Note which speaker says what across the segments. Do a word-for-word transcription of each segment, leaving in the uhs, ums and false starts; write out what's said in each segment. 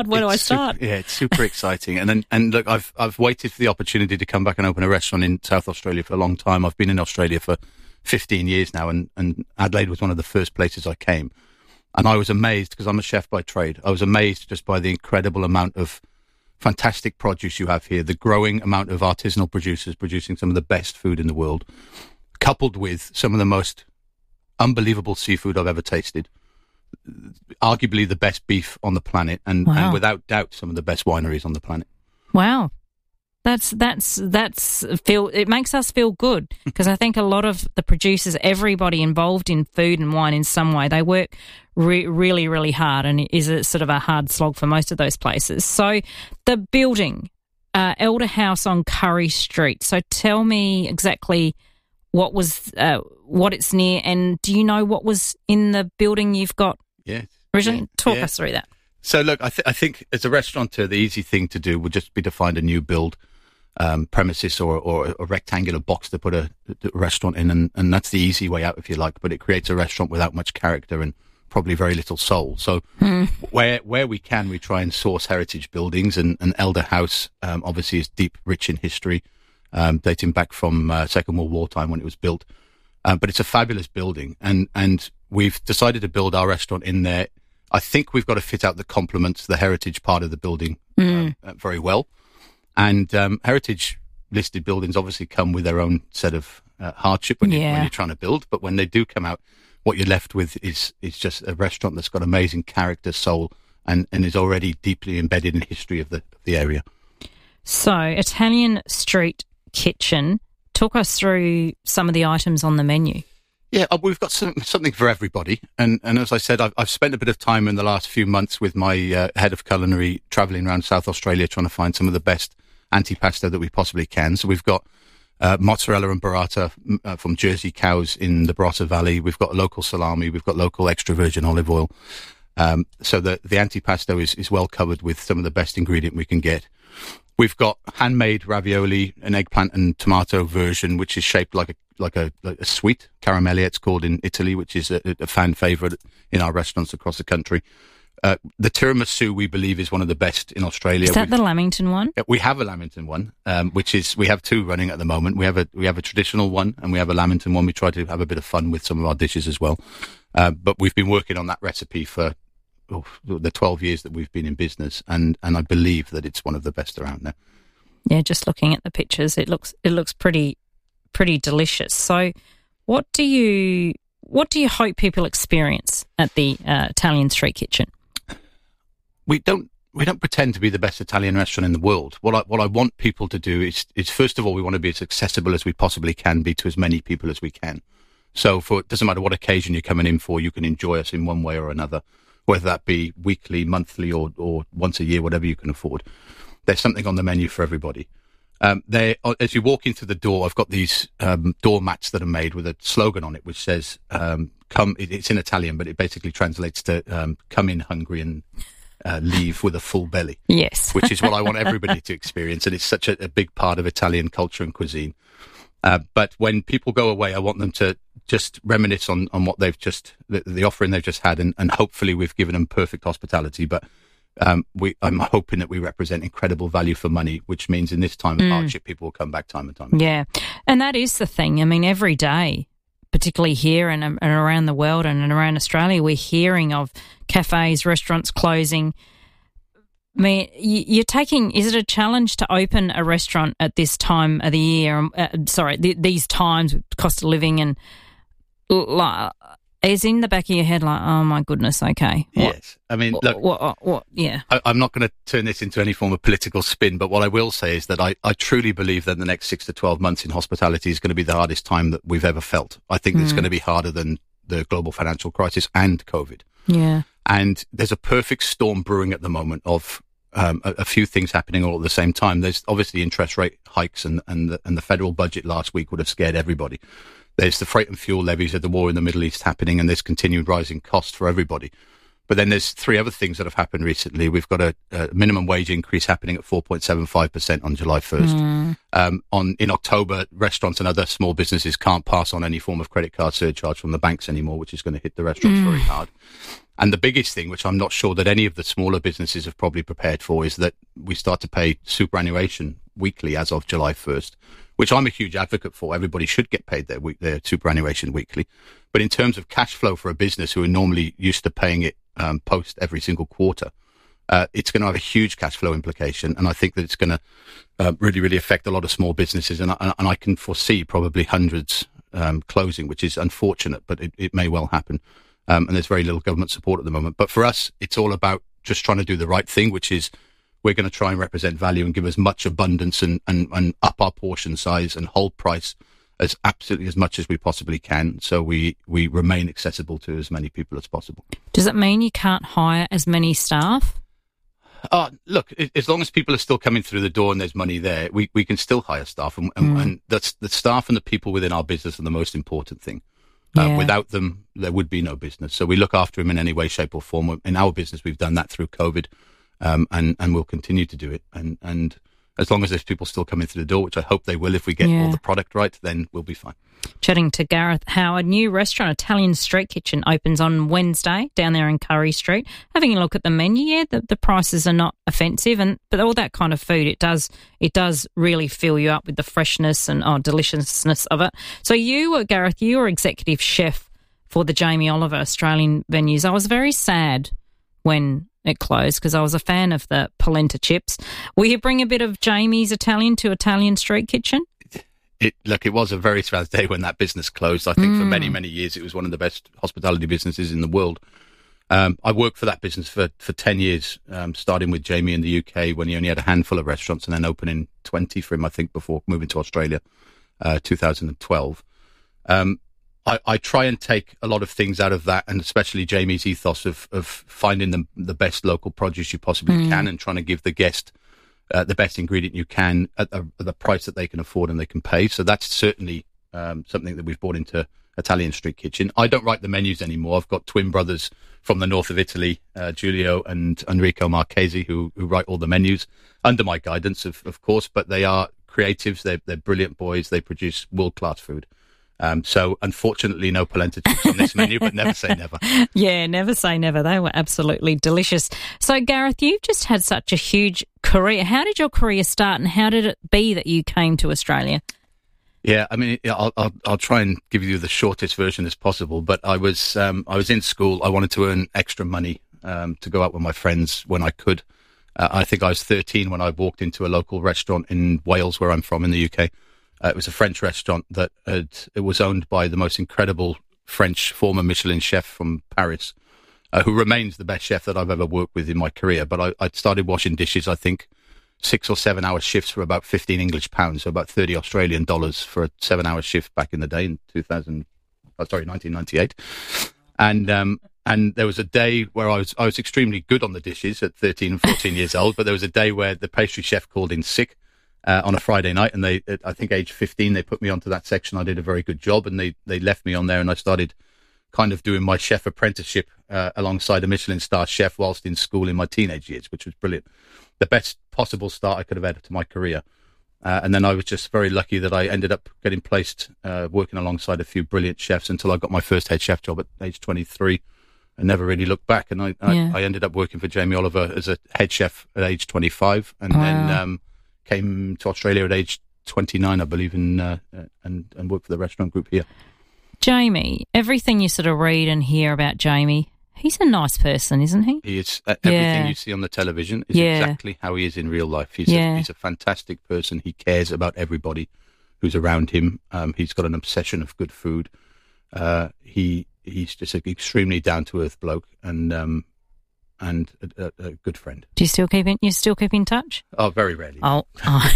Speaker 1: Where do I
Speaker 2: It's
Speaker 1: start?
Speaker 2: Super, yeah, it's super exciting. And then, and look, I've I've waited for the opportunity to come back and open a restaurant in South Australia for a long time. I've been in Australia for fifteen years now, and, and Adelaide was one of the first places I came. And I was amazed, because I'm a chef by trade. I was amazed just by the incredible amount of fantastic produce you have here, the growing amount of artisanal producers producing some of the best food in the world, coupled with some of the most unbelievable seafood I've ever tasted. Arguably the best beef on the planet, and,
Speaker 1: wow.
Speaker 2: and without doubt some of the best wineries on the planet.
Speaker 1: Wow. That's, that's, that's feel, it makes us feel good, because I think a lot of the producers, everybody involved in food and wine in some way, they work re- really, really hard, and it is a sort of a hard slog for most of those places. So the building, uh, Elder House on Curry Street. So tell me exactly what was, uh, what it's near, and do you know what was in the building you've got
Speaker 2: yes.
Speaker 1: originally?
Speaker 2: Yeah.
Speaker 1: Talk
Speaker 2: yeah.
Speaker 1: us through that.
Speaker 2: So look, I, th- I think as a restaurateur, the easy thing to do would just be to find a new build um, premises or, or a rectangular box to put a, a restaurant in, and, and that's the easy way out, if you like. But it creates a restaurant without much character and probably very little soul. So mm. where where we can, we try and source heritage buildings, and, and Elder House um, obviously is deep, rich in history, um, dating back from uh, Second World War time when it was built. Uh, but it's a fabulous building, and and we've decided to build our restaurant in there. I think we've got a fit out that complements the heritage part of the building mm. um, uh, very well. And um, heritage listed buildings obviously come with their own set of uh, hardship when,
Speaker 1: yeah.
Speaker 2: you, when you're trying to build. But when they do come out, what you're left with is is just a restaurant that's got amazing character, soul, and, and is already deeply embedded in the history of the, of the area.
Speaker 1: So, Italian Street Kitchen, talk us through some of the items on the menu.
Speaker 2: Yeah, we've got some, something for everybody. And, and as I said, I've, I've spent a bit of time in the last few months with my uh, head of culinary travelling around South Australia trying to find some of the best antipasto that we possibly can. So we've got uh, mozzarella and burrata uh, from Jersey cows in the Barossa Valley. We've got local salami. We've got local extra virgin olive oil. Um, so the, the antipasto is, is well covered with some of the best ingredient we can get. We've got handmade ravioli, an eggplant and tomato version, which is shaped like a like a, like a sweet caramelli, it's called in Italy, which is a, a fan favourite in our restaurants across the country. Uh, the tiramisu, we believe, is one of the best in Australia.
Speaker 1: Is that
Speaker 2: We've,
Speaker 1: the Lamington one?
Speaker 2: We have a Lamington one, um, which is, we have two running at the moment. We have a we have a traditional one, and we have a Lamington one. We try to have a bit of fun with some of our dishes as well. Uh, but we've been working on that recipe for oh, the twelve years that we've been in business, and, and I believe that it's one of the best around now.
Speaker 1: Yeah, just looking at the pictures, it looks it looks pretty pretty delicious. So, what do you what do you hope people experience at the uh, Italian Street Kitchen?
Speaker 2: We don't we don't pretend to be the best Italian restaurant in the world. What I what I want people to do is is first of all, we want to be as accessible as we possibly can be to as many people as we can. So, for it doesn't matter what occasion you're coming in for, you can enjoy us in one way or another, whether that be weekly, monthly, or or once a year, whatever you can afford. There's something on the menu for everybody. Um, they, as you walk into the door, I've got these um, door mats that are made with a slogan on it, which says, um, "Come." It's in Italian, but it basically translates to um, "Come in hungry and uh, leave with a full belly."
Speaker 1: Yes,
Speaker 2: which is what I want everybody to experience, and it's such a, a big part of Italian culture and cuisine. Uh, but when people go away, I want them to just reminisce on, on what they've just the, the offering they've just had, and, and hopefully we've given them perfect hospitality. But Um, we, I'm hoping that we represent incredible value for money, which means in this time of mm. hardship, people will come back time and time again.
Speaker 1: Yeah, and that is the thing. I mean, every day, particularly here and, and around the world and, and around Australia, we're hearing of cafes, restaurants closing. I mean, you, you're taking, is it a challenge to open a restaurant at this time of the year? Uh, sorry, th- these times with cost of living and... Like, is in the back of your head like, oh my goodness, okay. What,
Speaker 2: yes. I mean, look,
Speaker 1: what, what, what, yeah.
Speaker 2: I, I'm not going to turn this into any form of political spin, but what I will say is that I, I truly believe that the next six to twelve months in hospitality is going to be the hardest time that we've ever felt. I think mm. it's going to be harder than the global financial crisis and COVID.
Speaker 1: Yeah.
Speaker 2: And there's a perfect storm brewing at the moment of um, a, a few things happening all at the same time. There's obviously interest rate hikes, and, and, the, and the federal budget last week would have scared everybody. There's the freight and fuel levies of the war in the Middle East happening, and there's continued rising costs for everybody. But then there's three other things that have happened recently. We've got a, a minimum wage increase happening at four point seven five percent on July first. Mm. Um, on in October, restaurants and other small businesses can't pass on any form of credit card surcharge from the banks anymore, which is going to hit the restaurants mm. very hard. And the biggest thing, which I'm not sure that any of the smaller businesses have probably prepared for, is that we start to pay superannuation weekly as of July first, which I'm a huge advocate for. Everybody should get paid their week, their superannuation weekly. But in terms of cash flow for a business who are normally used to paying it um, post every single quarter, uh, it's going to have a huge cash flow implication. And I think that it's going to uh, really, really affect a lot of small businesses. And I, and I can foresee probably hundreds um, closing, which is unfortunate, but it, it may well happen. Um, and there's very little government support at the moment. But for us, it's all about just trying to do the right thing, which is we're going to try and represent value and give as much abundance and, and, and up our portion size and hold price as absolutely as much as we possibly can, so we, we remain accessible to as many people as possible.
Speaker 1: Does it mean you can't hire as many staff?
Speaker 2: Uh, look, as long as people are still coming through the door and there's money there, we, we can still hire staff. And, and, mm. and that's the staff and the people within our business are the most important thing. Uh, yeah. Without them, there would be no business. So we look after them in any way, shape or form. In our business, we've done that through COVID, um, and, and we'll continue to do it. And, and as long as there's people still coming through the door, which I hope they will if we get yeah. all the product right, then we'll be fine.
Speaker 1: Chatting to Gareth Howe, a new restaurant, Italian Street Kitchen, opens on Wednesday down there in Curry Street. Having a look at the menu, yeah, the, the prices are not offensive, and but all that kind of food, it does it does really fill you up with the freshness and oh, deliciousness of it. So you, were, Gareth, you were executive chef for the Jamie Oliver Australian venues. I was very sad when it closed because I was a fan of the polenta chips. Will you bring a bit of Jamie's Italian to Italian Street Kitchen?
Speaker 2: It, look, it was a very sad day when that business closed. I think mm. for many, many years it was one of the best hospitality businesses in the world. Um, I worked for that business for, for ten years, um, starting with Jamie in the U K when he only had a handful of restaurants and then opening twenty for him, I think, before moving to Australia, uh, two thousand twelve. Um, I, I try and take a lot of things out of that, and especially Jamie's ethos of, of finding the, the best local produce you possibly mm. can and trying to give the guest Uh, the best ingredient you can at the, at the price that they can afford and they can pay. So that's certainly um, something that we've brought into Italian Street Kitchen. I don't write the menus anymore. I've got twin brothers from the north of Italy, uh, Giulio and Enrico Marchesi, who, who write all the menus under my guidance, of, of course, but they are creatives. They're, they're brilliant boys. They produce world-class food. Um, so, unfortunately, no polenta chips on this menu, but never say never.
Speaker 1: Yeah, never say never. They were absolutely delicious. So, Gareth, you've just had such a huge career. How did your career start, and how did it be that you came to Australia?
Speaker 2: Yeah, I mean, I'll, I'll, I'll try and give you the shortest version as possible. But I was, um, I was in school. I wanted to earn extra money um, to go out with my friends when I could. Uh, I think I was thirteen when I walked into a local restaurant in Wales, where I'm from, in the U K. Uh, it was a French restaurant that had, it was owned by the most incredible French former Michelin chef from Paris, uh, who remains the best chef that I've ever worked with in my career. But I, I started washing dishes, I think, six or seven hour shifts for about fifteen English pounds, so about thirty Australian dollars for a seven hour shift back in the day in two thousand, oh, sorry, nineteen ninety-eight. And, um, and there was a day where I was, I was extremely good on the dishes at thirteen and fourteen years old, but there was a day where the pastry chef called in sick. Uh, on a Friday night, and they, I think age fifteen, they put me onto that section. I did a very good job, and they, they left me on there, and I started kind of doing my chef apprenticeship uh, alongside a Michelin star chef whilst in school in my teenage years, which was brilliant. The best possible start I could have had to my career. Uh, and then I was just very lucky that I ended up getting placed uh, working alongside a few brilliant chefs until I got my first head chef job at age twenty-three, and never really looked back. And I, yeah. I, I ended up working for Jamie Oliver as a head chef at age twenty-five, and wow. then um, came to Australia at age twenty-nine, I believe, in, uh, and, and worked for the restaurant group here.
Speaker 1: Jamie, everything you sort of read and hear about Jamie, he's a nice person, isn't he?
Speaker 2: He is. Uh, everything yeah. you see on the television is yeah. exactly how he is in real life. He's, yeah. a, he's a fantastic person. He cares about everybody who's around him. Um, he's got an obsession of good food. Uh, he He's just an extremely down-to-earth bloke, and um, and a, a, a good friend.
Speaker 1: Do you still keep in? You still keep in touch?
Speaker 2: Oh, very rarely.
Speaker 1: Oh, oh.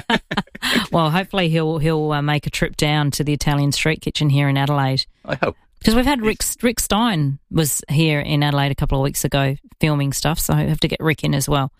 Speaker 1: Well, hopefully he'll he'll uh, make a trip down to the Italian Street Kitchen here in Adelaide.
Speaker 2: I hope,
Speaker 1: because we've had Rick Rick Stein was here in Adelaide a couple of weeks ago filming stuff, so I have to get Rick in as well.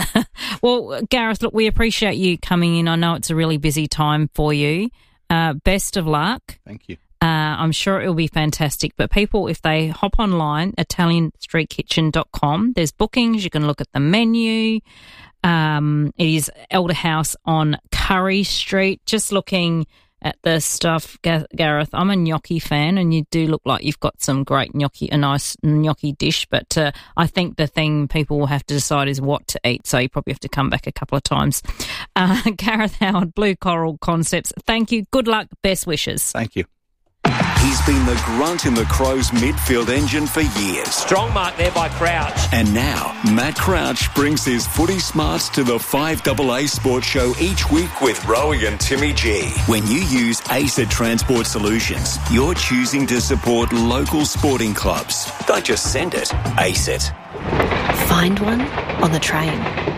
Speaker 1: Well, Gareth, look, we appreciate you coming in. I know it's a really busy time for you. Uh, best of luck.
Speaker 2: Thank you.
Speaker 1: Uh, I'm sure it will be fantastic. But people, if they hop online, Italian Street Kitchen dot com, there's bookings. You can look at the menu. Um, it is Elder House on Curry Street. Just looking at the stuff, Gareth, I'm a gnocchi fan, and you do look like you've got some great gnocchi, a nice gnocchi dish. But uh, I think the thing people will have to decide is what to eat. So you probably have to come back a couple of times. Uh, Gareth Howard, Blue Coral Concepts. Thank you. Good luck. Best wishes.
Speaker 2: Thank you.
Speaker 3: He's been the grunt in the Crows midfield engine for years.
Speaker 4: Strong mark there by Crouch.
Speaker 3: And now, Matt Crouch brings his footy smarts to the five A A Sports Show each week with Rowie and Timmy G. When you use ACET Transport Solutions, you're choosing to support local sporting clubs. Don't just send it, ACET.
Speaker 5: Find one on the train.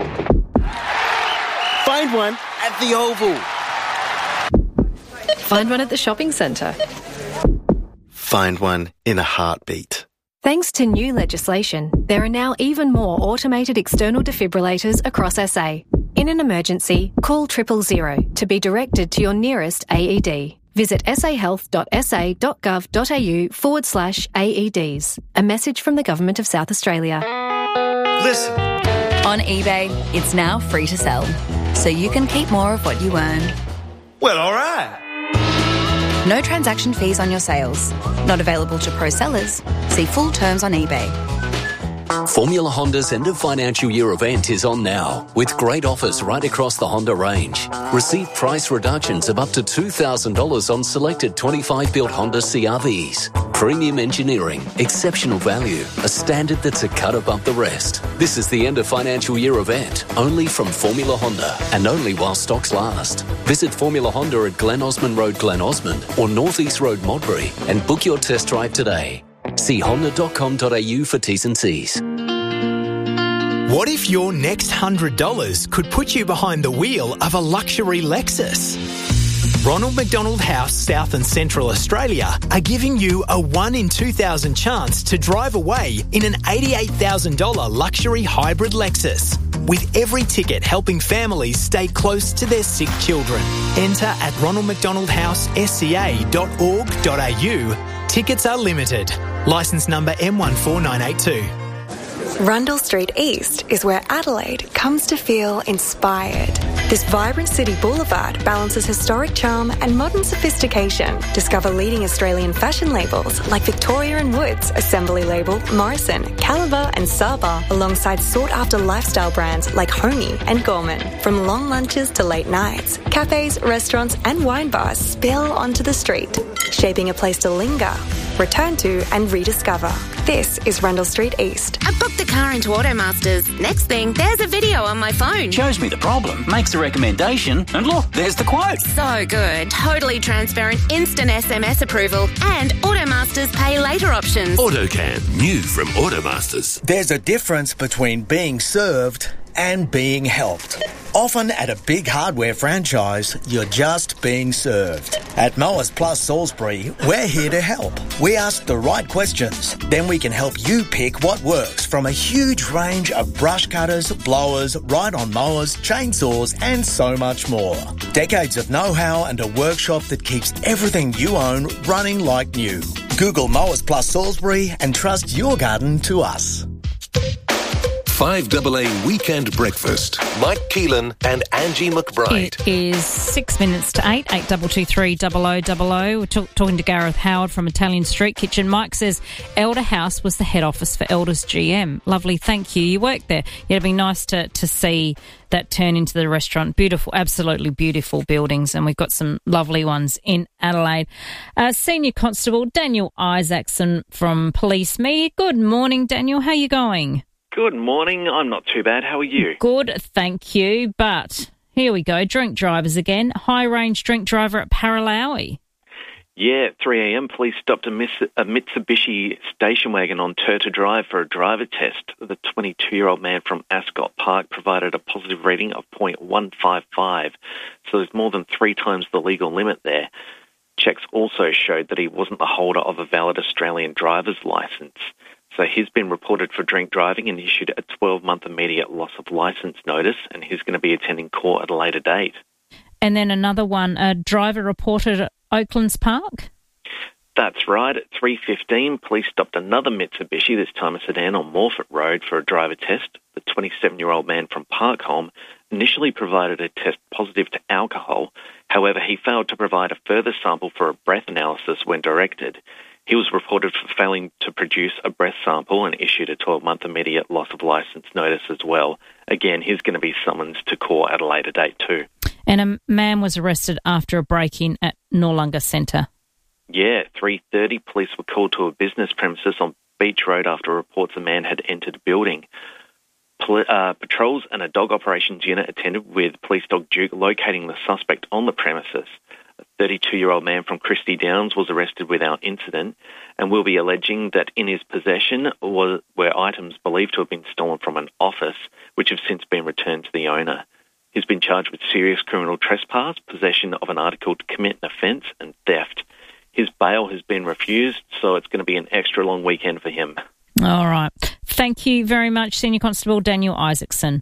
Speaker 6: Find one at the Oval.
Speaker 5: Find one at the shopping centre.
Speaker 6: Find one in a heartbeat.
Speaker 5: Thanks to new legislation, there are now even more automated external defibrillators across S A. In an emergency, call triple zero to be directed to your nearest A E D. Visit sahealth.sa.gov.au forward slash AEDs. A message from the Government of South Australia.
Speaker 6: Listen.
Speaker 7: On eBay, it's now free to sell, so you can keep more of what you earn.
Speaker 6: Well, all right.
Speaker 7: No transaction fees on your sales. Not available to pro sellers. See full terms on eBay.
Speaker 8: Formula Honda's end of financial year event is on now, with great offers right across the Honda range. Receive price reductions of up to two thousand dollars on selected twenty-five built Honda C R Vs. Premium engineering, exceptional value, a standard that's a cut above the rest. This is the end of financial year event, only from Formula Honda, and only while stocks last. Visit Formula Honda at Glen Osmond Road, Glen Osmond, or North East Road, Modbury, and book your test drive today. See honda dot com dot a u for T's and C's.
Speaker 9: What if your next one hundred dollars could put you behind the wheel of a luxury Lexus? Ronald McDonald House, South and Central Australia are giving you a one in two thousand chance to drive away in an eighty-eight thousand dollars luxury hybrid Lexus. With every ticket helping families stay close to their sick children. Enter at ronald mcdonald house s c a dot org dot a u. Tickets are limited. Licence number M one four nine eight two.
Speaker 10: Rundle Street East is where Adelaide comes to feel inspired. This vibrant city boulevard balances historic charm and modern sophistication. Discover leading Australian fashion labels like Victoria and Woods, Assembly Label, Morrison, Caliber and Saba, alongside sought-after lifestyle brands like Homey and Gorman. From long lunches to late nights, cafes, restaurants and wine bars spill onto the street, shaping a place to linger, return to and rediscover. This is Rundle Street East.
Speaker 11: I booked the car into Automasters. Next thing, there's a video on my phone.
Speaker 12: Shows me the problem, makes a recommendation, and look, there's the quote.
Speaker 11: So good. Totally transparent, instant S M S approval, and Automasters pay later options.
Speaker 13: AutoCam, new from Automasters.
Speaker 14: There's a difference between being served and being helped. Often at a big hardware franchise, you're just being served. At Mowers Plus Salisbury, we're here to help. We ask the right questions, then we can help you pick what works from a huge range of brush cutters, blowers, ride-on mowers, chainsaws and so much more. Decades of know-how and a workshop that keeps everything you own running like new. Google Mowers Plus Salisbury and trust your garden to us.
Speaker 13: five A A Weekend Breakfast. Mike Keelan and Angie McBride.
Speaker 1: It is six minutes to eight, eight two two three double oh double oh. We're talk, talking to Gareth Howard from Italian Street Kitchen. Mike says Elder House was the head office for Elders G M. Lovely, thank you. You worked there. It'd be nice to, to see that turn into the restaurant. Beautiful, absolutely beautiful buildings, and we've got some lovely ones in Adelaide. Uh, Senior Constable Daniel Isaacson from Police Media. Good morning, Daniel. How are you going?
Speaker 15: Good morning. I'm not too bad. How are you?
Speaker 1: Good, thank you. But here we go. Drink drivers again. High-range drink driver at Paralowie.
Speaker 15: Yeah, at three a.m, police stopped a, Miss, a Mitsubishi station wagon on Turta Drive for a driver test. The twenty-two-year-old man from Ascot Park provided a positive reading of point one five five, so there's more than three times the legal limit there. Checks also showed that he wasn't the holder of a valid Australian driver's licence. So he's been reported for drink driving and issued a twelve-month immediate loss of licence notice, and he's going to be attending court at a later date.
Speaker 1: And then another one, a driver reported at Oaklands Park?
Speaker 15: That's right. At three fifteen, police stopped another Mitsubishi, this time a sedan, on Morfett Road for a driver test. The twenty-seven-year-old man from Parkholme initially provided a test positive to alcohol. However, he failed to provide a further sample for a breath analysis when directed. He was reported for failing to produce a breath sample and issued a twelve-month immediate loss of licence notice as well. Again, he's going to be summoned to court at a later date too.
Speaker 1: And a man was arrested after a break-in at Noarlunga Centre.
Speaker 15: Yeah, at three thirty, police were called to a business premises on Beach Road after reports a man had entered the building. Pol- uh, patrols and a dog operations unit attended with police dog Duke locating the suspect on the premises. A thirty-two-year-old man from Christie Downs was arrested without incident and will be alleging that in his possession was, were items believed to have been stolen from an office, which have since been returned to the owner. He's been charged with serious criminal trespass, possession of an article to commit an offence, and theft. His bail has been refused, so it's going to be an extra long weekend for him.
Speaker 1: All right. Thank you very much, Senior Constable Daniel Isaacson.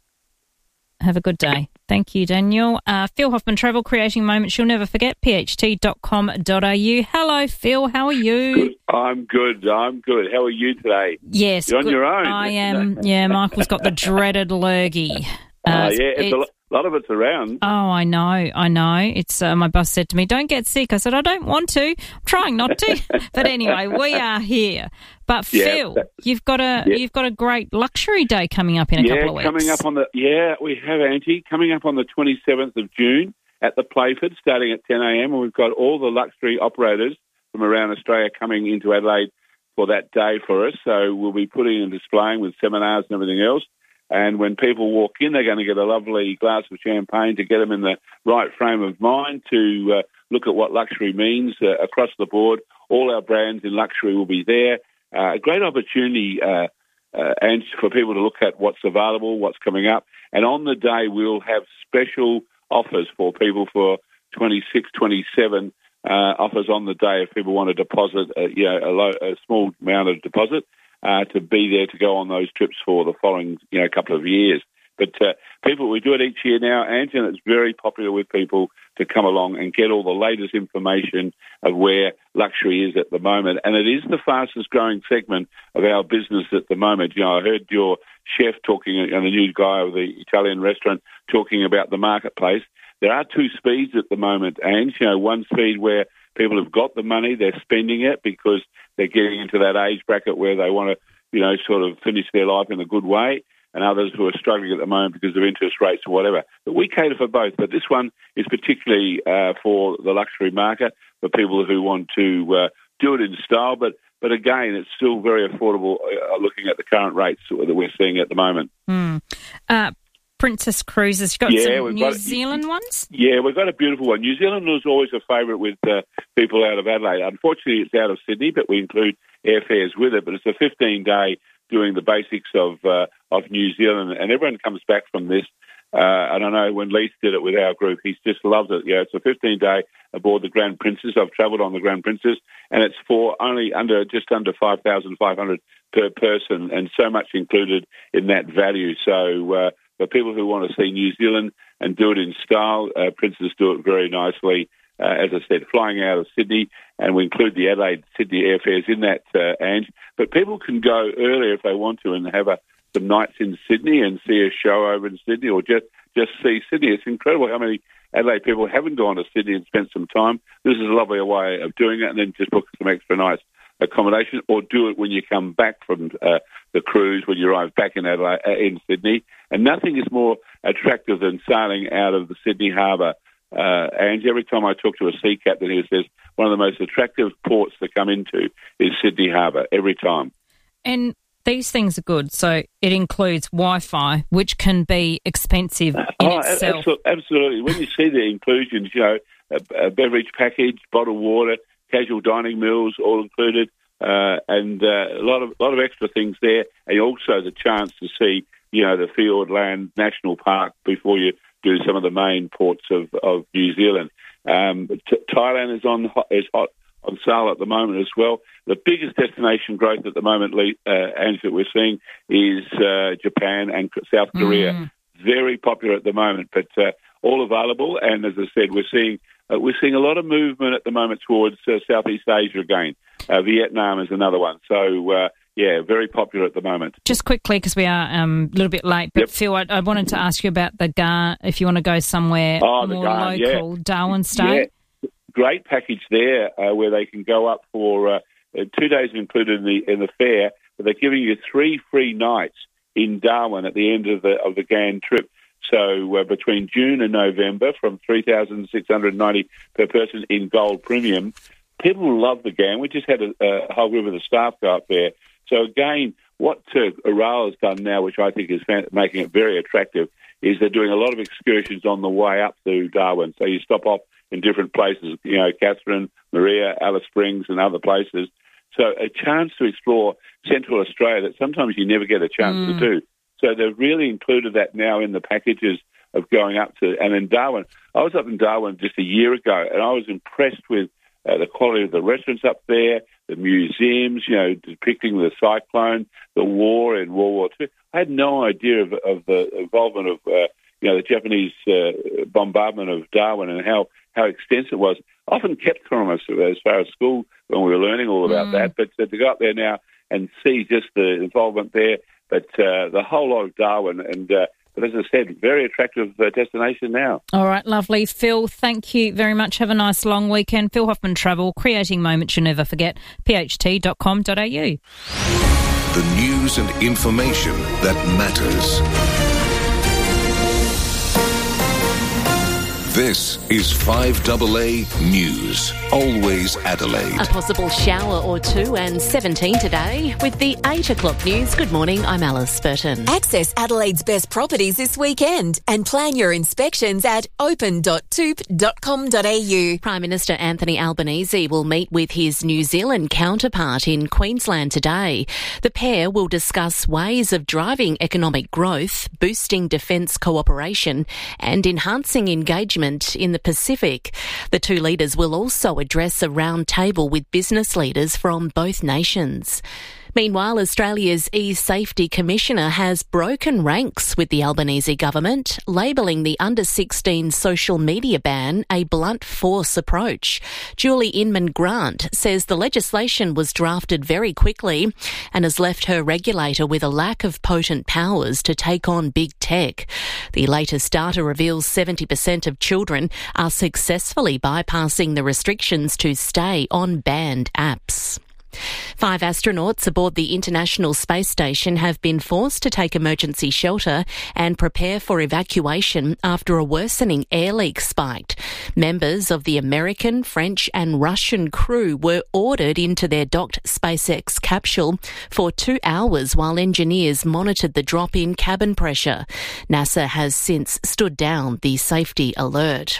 Speaker 1: Have a good day. Thank you, Daniel. Uh, Phil Hoffman, travel creating moments you'll never forget, p h t dot com dot a u. Hello, Phil. How are you?
Speaker 16: Good. I'm good. I'm good. How are you today?
Speaker 1: Yes.
Speaker 16: You're on
Speaker 1: good.
Speaker 16: your own.
Speaker 1: I am. Yeah, Michael's got the dreaded lurgy.
Speaker 16: Uh,
Speaker 1: Uh,
Speaker 16: uh, yeah, it's,
Speaker 1: it's,
Speaker 16: a lo- lot of it's around.
Speaker 1: Oh, I know, I know. It's uh, my boss said to me, "Don't get sick." I said, "I don't want to. I'm trying not to." But anyway, we are here. But
Speaker 16: Yeah,
Speaker 1: Phil,
Speaker 16: that-
Speaker 1: you've got a
Speaker 16: Yeah.
Speaker 1: you've got a great luxury day coming up in a
Speaker 16: yeah,
Speaker 1: couple of weeks.
Speaker 16: coming up on the yeah, we have Auntie coming up on the twenty-seventh of June at the Playford, starting at ten a.m. and we've got all the luxury operators from around Australia coming into Adelaide for that day for us. So we'll be putting and displaying with seminars and everything else. And when people walk in, they're going to get a lovely glass of champagne to get them in the right frame of mind to uh, look at what luxury means uh, across the board. All our brands in luxury will be there. Uh, a great opportunity uh, uh, and for people to look at what's available, what's coming up. And on the day, we'll have special offers for people for twenty-six, twenty-seven uh, offers on the day if people want to deposit uh, you know, a, low, a small amount of deposit. Uh, to be there to go on those trips for the following, you know, couple of years. But uh, people, we do it each year now, and it's very popular with people to come along and get all the latest information of where luxury is at the moment. And it is the fastest growing segment of our business at the moment. You know, I heard your chef talking, and the new guy of the Italian restaurant talking about the marketplace. There are two speeds at the moment, and, you know, one speed where people have got the money, they're spending it because they're getting into that age bracket where they want to, you know, sort of finish their life in a good way, and others who are struggling at the moment because of interest rates or whatever. But we cater for both. But this one is particularly uh, for the luxury market, for people who want to uh, do it in style. But, but again, it's still very affordable uh, looking at the current rates that we're seeing at the moment.
Speaker 1: Mm. Uh, Princess Cruises, you've got
Speaker 16: Yeah,
Speaker 1: some
Speaker 16: we've
Speaker 1: New
Speaker 16: got-
Speaker 1: Zealand ones?
Speaker 16: Yeah, we've got a beautiful one. New Zealand was always a favourite with uh, people out of Adelaide. Unfortunately, it's out of Sydney, but we include airfares with it. But it's a fifteen-day doing the basics of uh, of New Zealand, and everyone comes back from this. Uh, and I know when Leith did it with our group, he's just loved it. Yeah, it's a fifteen-day aboard the Grand Princess. I've travelled on the Grand Princess, and it's for only under just under five thousand five hundred per person, and so much included in that value. So. Uh, For people who want to see New Zealand and do it in style, uh, Princess do it very nicely. Uh, as I said, flying out of Sydney, and we include the Adelaide-Sydney airfares in that, uh, Ange. But people can go earlier if they want to and have a, some nights in Sydney and see a show over in Sydney, or just, just see Sydney. It's incredible how many Adelaide people haven't gone to Sydney and spent some time. This is a lovely way of doing it, and then just book some extra nights accommodation, or do it when you come back from uh, the cruise, when you arrive back in Adelaide, uh, in Sydney. And nothing is more attractive than sailing out of the Sydney harbour. Uh, and every time I talk to a sea captain, he says one of the most attractive ports to come into is Sydney harbour, every time.
Speaker 1: And these things are good. So it includes Wi-Fi, which can be expensive in
Speaker 16: oh,
Speaker 1: itself.
Speaker 16: Absolutely, absolutely. When you see the inclusions, you know, a, a beverage package, bottled water, casual dining meals, all included, uh, and uh, a lot of lot of extra things there, and also the chance to see, you know, the Fiordland National Park before you do some of the main ports of, of New Zealand. Um, t- Thailand is on hot, is hot on sale at the moment as well. The biggest destination growth at the moment, Lee, uh, Ange, that we're seeing is uh, Japan and South Korea.
Speaker 1: Mm.
Speaker 16: Very popular at the moment, but uh, all available. And as I said, we're seeing uh, we're seeing a lot of movement at the moment towards uh, Southeast Asia again. Uh, Vietnam is another one. So, uh, yeah, very popular at the moment.
Speaker 1: Just quickly, because we are um, a little bit late, but yep. Phil, I, I wanted to ask you about the Garn, if you want to go somewhere
Speaker 16: oh,
Speaker 1: more
Speaker 16: Garn,
Speaker 1: local,
Speaker 16: yeah.
Speaker 1: Darwin State.
Speaker 16: Yeah. Great package there uh, where they can go up for uh, two days included in the in the fair, but they're giving you three free nights in Darwin at the end of the of the Garn trip. So uh, between June and November, from three thousand six hundred ninety per person in gold premium, people love the Garn. We just had a, a whole group of the staff go up there. So again, what uh, Aral has done now, which I think is fan- making it very attractive, is they're doing a lot of excursions on the way up to Darwin. So you stop off in different places, you know, Catherine, Maria, Alice Springs and other places. So a chance to explore Central Australia that sometimes you never get a chance mm. to do. So they've really included that now in the packages of going up to, and in Darwin. I was up in Darwin just a year ago, and I was impressed with uh, the quality of the restaurants up there, the museums, you know, depicting the cyclone, the war in World War Two. I had no idea of, of the involvement of, uh, you know, the Japanese uh, bombardment of Darwin and how, how extensive it was. Often kept from us as far as school when we were learning all about mm. that, but uh, to go up there now and see just the involvement there, but uh, the whole lot of Darwin, and uh, but as I said, very attractive uh, destination now.
Speaker 1: All right, lovely. Phil, thank you very much. Have a nice long weekend. Phil Hoffman Travel, creating moments you never forget, p h t dot com dot a u.
Speaker 13: The news and information that matters. This is five A A News. Always Adelaide.
Speaker 17: A possible shower or two and seventeen today. With the eight o'clock news, good morning, I'm Alice Burton.
Speaker 18: Access Adelaide's best properties this weekend and plan your inspections at open dot toop dot com dot a u.
Speaker 17: Prime Minister Anthony Albanese will meet with his New Zealand counterpart in Queensland today. The pair will discuss ways of driving economic growth, boosting defence cooperation and enhancing engagement in the Pacific. The two leaders will also address a round table with business leaders from both nations. Meanwhile, Australia's E-Safety Commissioner has broken ranks with the Albanese government, labelling the under sixteen social media ban a blunt force approach. Julie Inman-Grant says the legislation was drafted very quickly and has left her regulator with a lack of potent powers to take on big tech. The latest data reveals seventy percent of children are successfully bypassing the restrictions to stay on banned apps. Five astronauts aboard the International Space Station have been forced to take emergency shelter and prepare for evacuation after a worsening air leak spiked. Members of the American, French and Russian crew were ordered into their docked SpaceX capsule for two hours while engineers monitored the drop in cabin pressure. NASA has since stood down the safety alert.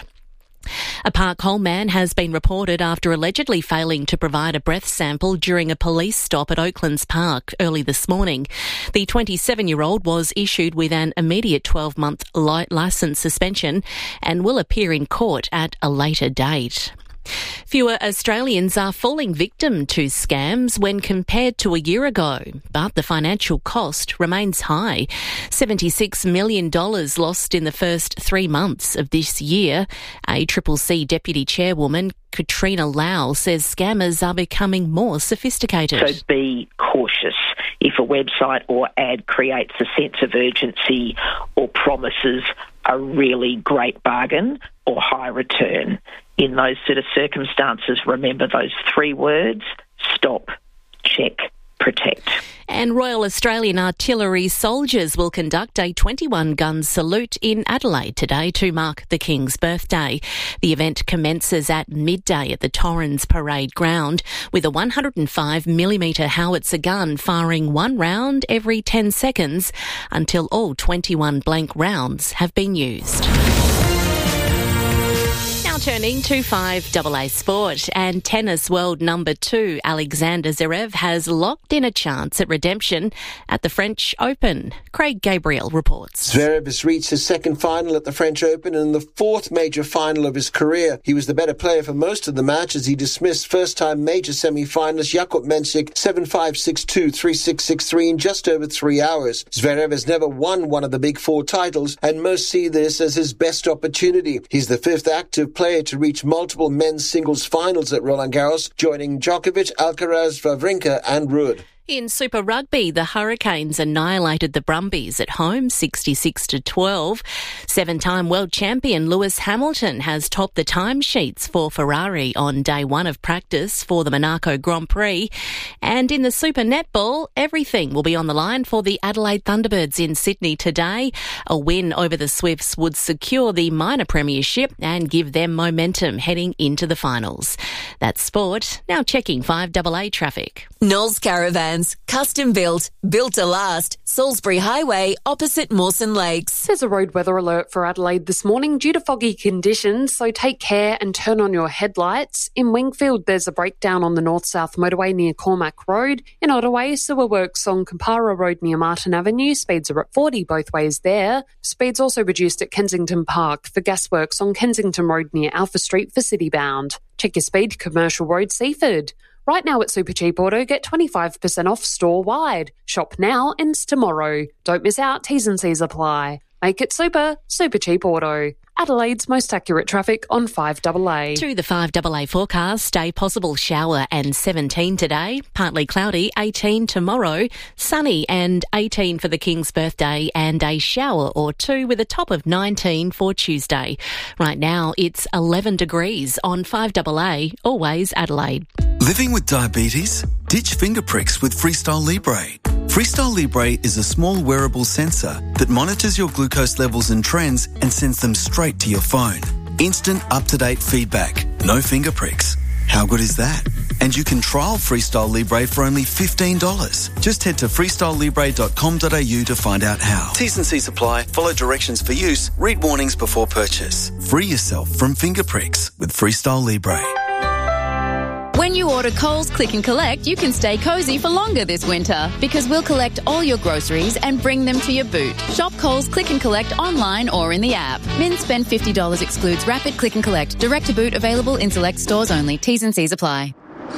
Speaker 17: A Park Hole man has been reported after allegedly failing to provide a breath sample during a police stop at Oaklands Park early this morning. The twenty-seven-year-old was issued with an immediate twelve-month li- licence suspension and will appear in court at a later date. Fewer Australians are falling victim to scams when compared to a year ago, but the financial cost remains high. seventy-six million dollars lost in the first three months of this year. A C C C Deputy Chairwoman, Katrina Lau, says scammers are becoming more sophisticated.
Speaker 19: So be cautious. If a website or ad creates a sense of urgency or promises a really great bargain or high return, in those sort of circumstances, remember those three words: stop, check, protect.
Speaker 17: And Royal Australian Artillery soldiers will conduct a twenty-one gun salute in Adelaide today to mark the King's birthday. The event commences at midday at the Torrens Parade Ground with a one hundred five millimetre howitzer gun firing one round every ten seconds until all twenty-one blank rounds have been used. Now turning to five double A Sport, and tennis world number two Alexander Zverev has locked in a chance at redemption at the French Open. Craig Gabriel reports.
Speaker 20: Zverev has reached his second final at the French Open and the fourth major final of his career. He was the better player for most of the match as he dismissed first-time major semi-finalist Jakub Mensik seven five, six two, three six, six three in just over three hours. Zverev has never won one of the big four titles, and most see this as his best opportunity. He's the fifth active player to reach multiple men's singles finals at Roland Garros, joining Djokovic, Alcaraz, Wawrinka and Ruud.
Speaker 17: In Super Rugby, the Hurricanes annihilated the Brumbies at home sixty-six to twelve. Seven-time world champion Lewis Hamilton has topped the timesheets for Ferrari on day one of practice for the Monaco Grand Prix. And in the Super Netball, everything will be on the line for the Adelaide Thunderbirds in Sydney today. A win over the Swifts would secure the minor premiership and give them momentum heading into the finals. That's sport. Now checking five double A traffic.
Speaker 18: Knowles Caravan. Custom built, built to last. Salisbury Highway, opposite Mawson Lakes.
Speaker 21: There's a road weather alert for Adelaide this morning due to foggy conditions, so take care and turn on your headlights. In Wingfield, there's a breakdown on the north-south motorway near Cormac Road. In Ottaway, sewer works on Compara Road near Martin Avenue. Speeds are at forty both ways there. Speeds also reduced at Kensington Park for gasworks on Kensington Road near Alpha Street for city-bound. Check your speed, Commercial Road, Seaford. Right now at Supercheap Auto, get twenty-five percent off store-wide. Shop now, ends tomorrow. Don't miss out, T's and C's apply. Make it super, Supercheap Auto. Adelaide's most accurate traffic on five double A.
Speaker 17: To the five double A forecast, a possible shower and seventeen today, partly cloudy, eighteen tomorrow, sunny and eighteen for the King's birthday, and a shower or two with a top of nineteen for Tuesday. Right now, it's eleven degrees on five double A, always Adelaide.
Speaker 22: Living with diabetes? Ditch finger pricks with Freestyle Libre. Freestyle Libre is a small wearable sensor that monitors your glucose levels and trends and sends them straight to your phone. Instant, up-to-date feedback. No finger pricks. How good is that? And you can trial Freestyle Libre for only fifteen dollars. Just head to freestyle libre dot com dot a u to find out how. T's and C's apply. Follow directions for use. Read warnings before purchase. Free yourself from finger pricks with Freestyle Libre.
Speaker 23: When you order Coles Click and Collect, you can stay cosy for longer this winter because we'll collect all your groceries and bring them to your boot. Shop Coles Click and Collect online or in the app. Min spend fifty dollars excludes Rapid Click and Collect. Direct to boot available in select stores only. T's and C's apply.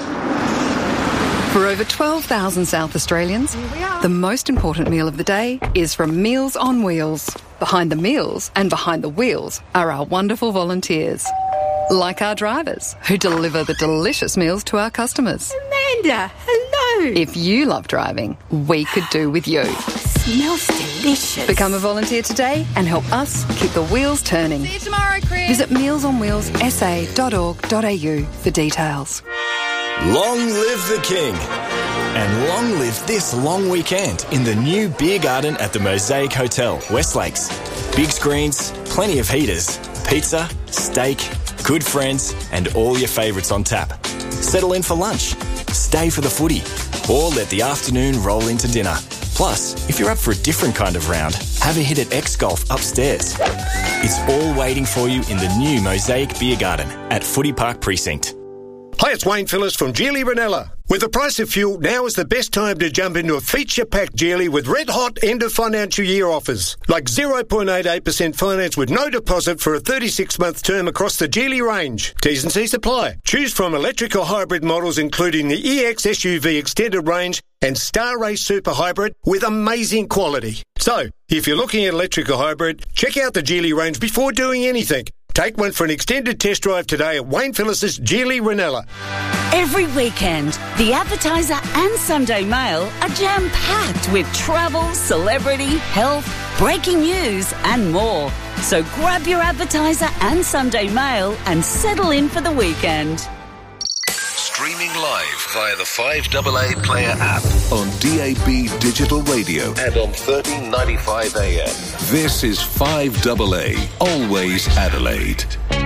Speaker 24: For over twelve thousand South Australians, the most important meal of the day is from Meals on Wheels. Behind the meals and behind the wheels are our wonderful volunteers. Like our drivers, who deliver the delicious meals to our customers.
Speaker 25: Amanda, hello.
Speaker 24: If you love driving, we could do with you.
Speaker 25: Smells delicious.
Speaker 24: Become a volunteer today and help us keep the wheels turning.
Speaker 23: See you tomorrow, Chris.
Speaker 24: Visit meals on wheels s a dot org dot a u for details.
Speaker 26: Long live the King. And long live this long weekend in the new beer garden at the Mosaic Hotel, West Lakes. Big screens, plenty of heaters, pizza, steak, good friends, and all your favourites on tap. Settle in for lunch, stay for the footy, or let the afternoon roll into dinner. Plus, if you're up for a different kind of round, have a hit at X Golf upstairs. It's all waiting for you in the new Mosaic Beer Garden at Footy Park Precinct.
Speaker 27: Hi, it's Wayne Phillips from Geely Ranella. With the price of fuel, now is the best time to jump into a feature-packed Geely with red-hot end-of-financial year offers. Like zero point eight eight percent finance with no deposit for a thirty-six month term across the Geely range. T's and C's apply. Choose from electric or hybrid models including the E X S U V extended range and Star Race Super Hybrid with amazing quality. So, if you're looking at electric or hybrid, check out the Geely range before doing anything. Take one for an extended test drive today at Wayne Phillips' Geely Ranella.
Speaker 28: Every weekend, the Advertiser and Sunday Mail are jam-packed with travel, celebrity, health, breaking news and more. So grab your Advertiser and Sunday Mail and settle in for the weekend.
Speaker 13: Streaming live via the five double A Player app on D A B Digital Radio and on thirteen ninety-five A M. This is five double A, always Adelaide.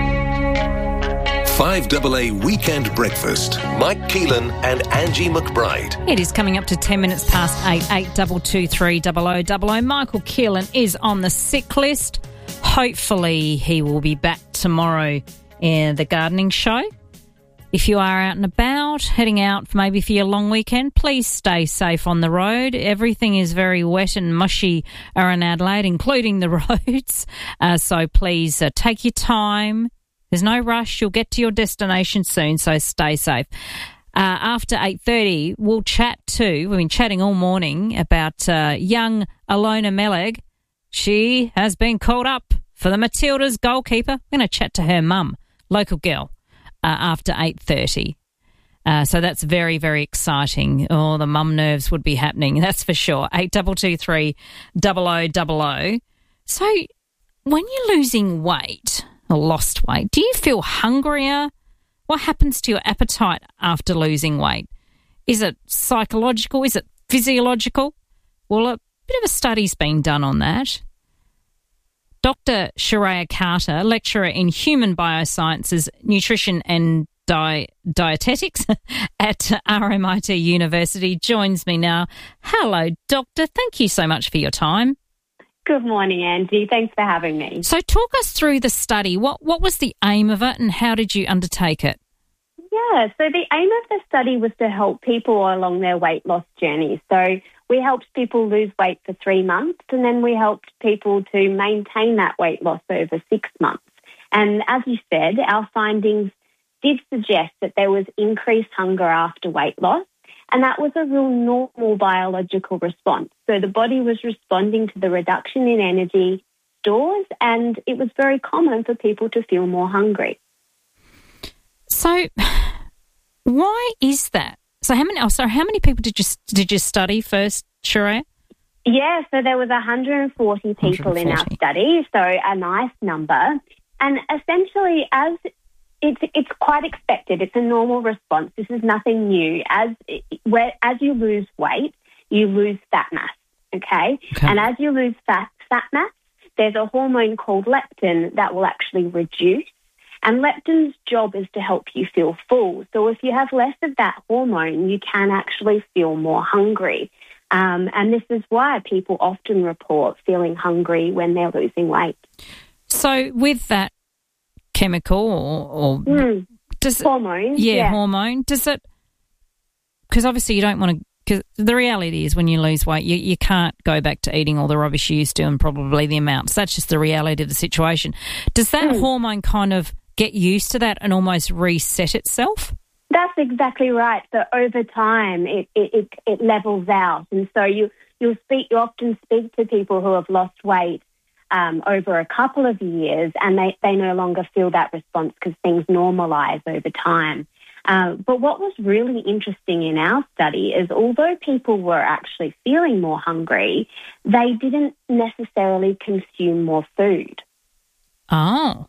Speaker 13: five double A Weekend Breakfast. Mike Keelan and Angie McBride.
Speaker 1: It is coming up to ten minutes past eight, eight two two three double oh double oh. Michael Keelan is on the sick list. Hopefully he will be back tomorrow in the gardening show. If you are out and about, heading out maybe for your long weekend, please stay safe on the road. Everything is very wet and mushy around Adelaide, including the roads. Uh, so please uh, take your time. There's no rush. You'll get to your destination soon, so stay safe. Uh, after eight thirty, we'll chat too. We've been chatting all morning about uh, young Alona Meleg. She has been called up for the Matildas goalkeeper. We're going to chat to her mum, local girl. Uh, after eight thirty. Uh, so that's very, very exciting. Oh, the mum nerves would be happening, that's for sure. eight two two three, double oh double oh. So when you're losing weight or lost weight, do you feel hungrier? What happens to your appetite after losing weight? Is it psychological? Is it physiological? Well, a bit of a study's been done on that. Doctor Shreya Carter, lecturer in human biosciences, nutrition and di- dietetics at R M I T University, joins me now. Hello, Doctor. Thank you so much for your time.
Speaker 2: Good morning, Angie. Thanks for having me.
Speaker 1: So talk us through the study. What, what was the aim of it and how did you undertake it?
Speaker 2: Yeah, so the aim of the study was to help people along their weight loss journey. So we helped people lose weight for three months and then we helped people to maintain that weight loss over six months. And as you said, our findings did suggest that there was increased hunger after weight loss, and that was a real normal biological response. So the body was responding to the reduction in energy stores, and it was very common for people to feel more hungry.
Speaker 1: So why is that? So how many? Oh, sorry. How many people did you did you study first, Shreya?
Speaker 2: Yeah, so there was one hundred forty people one hundred forty in our study, so a nice number. And essentially, as it's it's quite expected, it's a normal response. This is nothing new. As where as you lose weight, you lose fat mass. Okay, okay. And as you lose fat fat mass, there's a hormone called leptin that will actually reduce. And leptin's job is to help you feel full. So if you have less of that hormone, you can actually feel more hungry. Um, and this is why people often report feeling hungry when they're losing weight.
Speaker 1: So with that chemical or, or
Speaker 2: mm.
Speaker 1: does it,
Speaker 2: hormone,
Speaker 1: yeah,
Speaker 2: yeah,
Speaker 1: hormone, does it? Because obviously you don't want to. Because the reality is when you lose weight, you, you can't go back to eating all the rubbish you used to and probably the amounts. That's just the reality of the situation. Does that mm. hormone kind of get used to that and almost reset itself?
Speaker 2: That's exactly right. So over time, it it, it, it levels out, and so you you'll speak. You often speak to people who have lost weight um, over a couple of years, and they they no longer feel that response because things normalise over time. Uh, but what was really interesting in our study is although people were actually feeling more hungry, they didn't necessarily consume more food.
Speaker 1: Oh.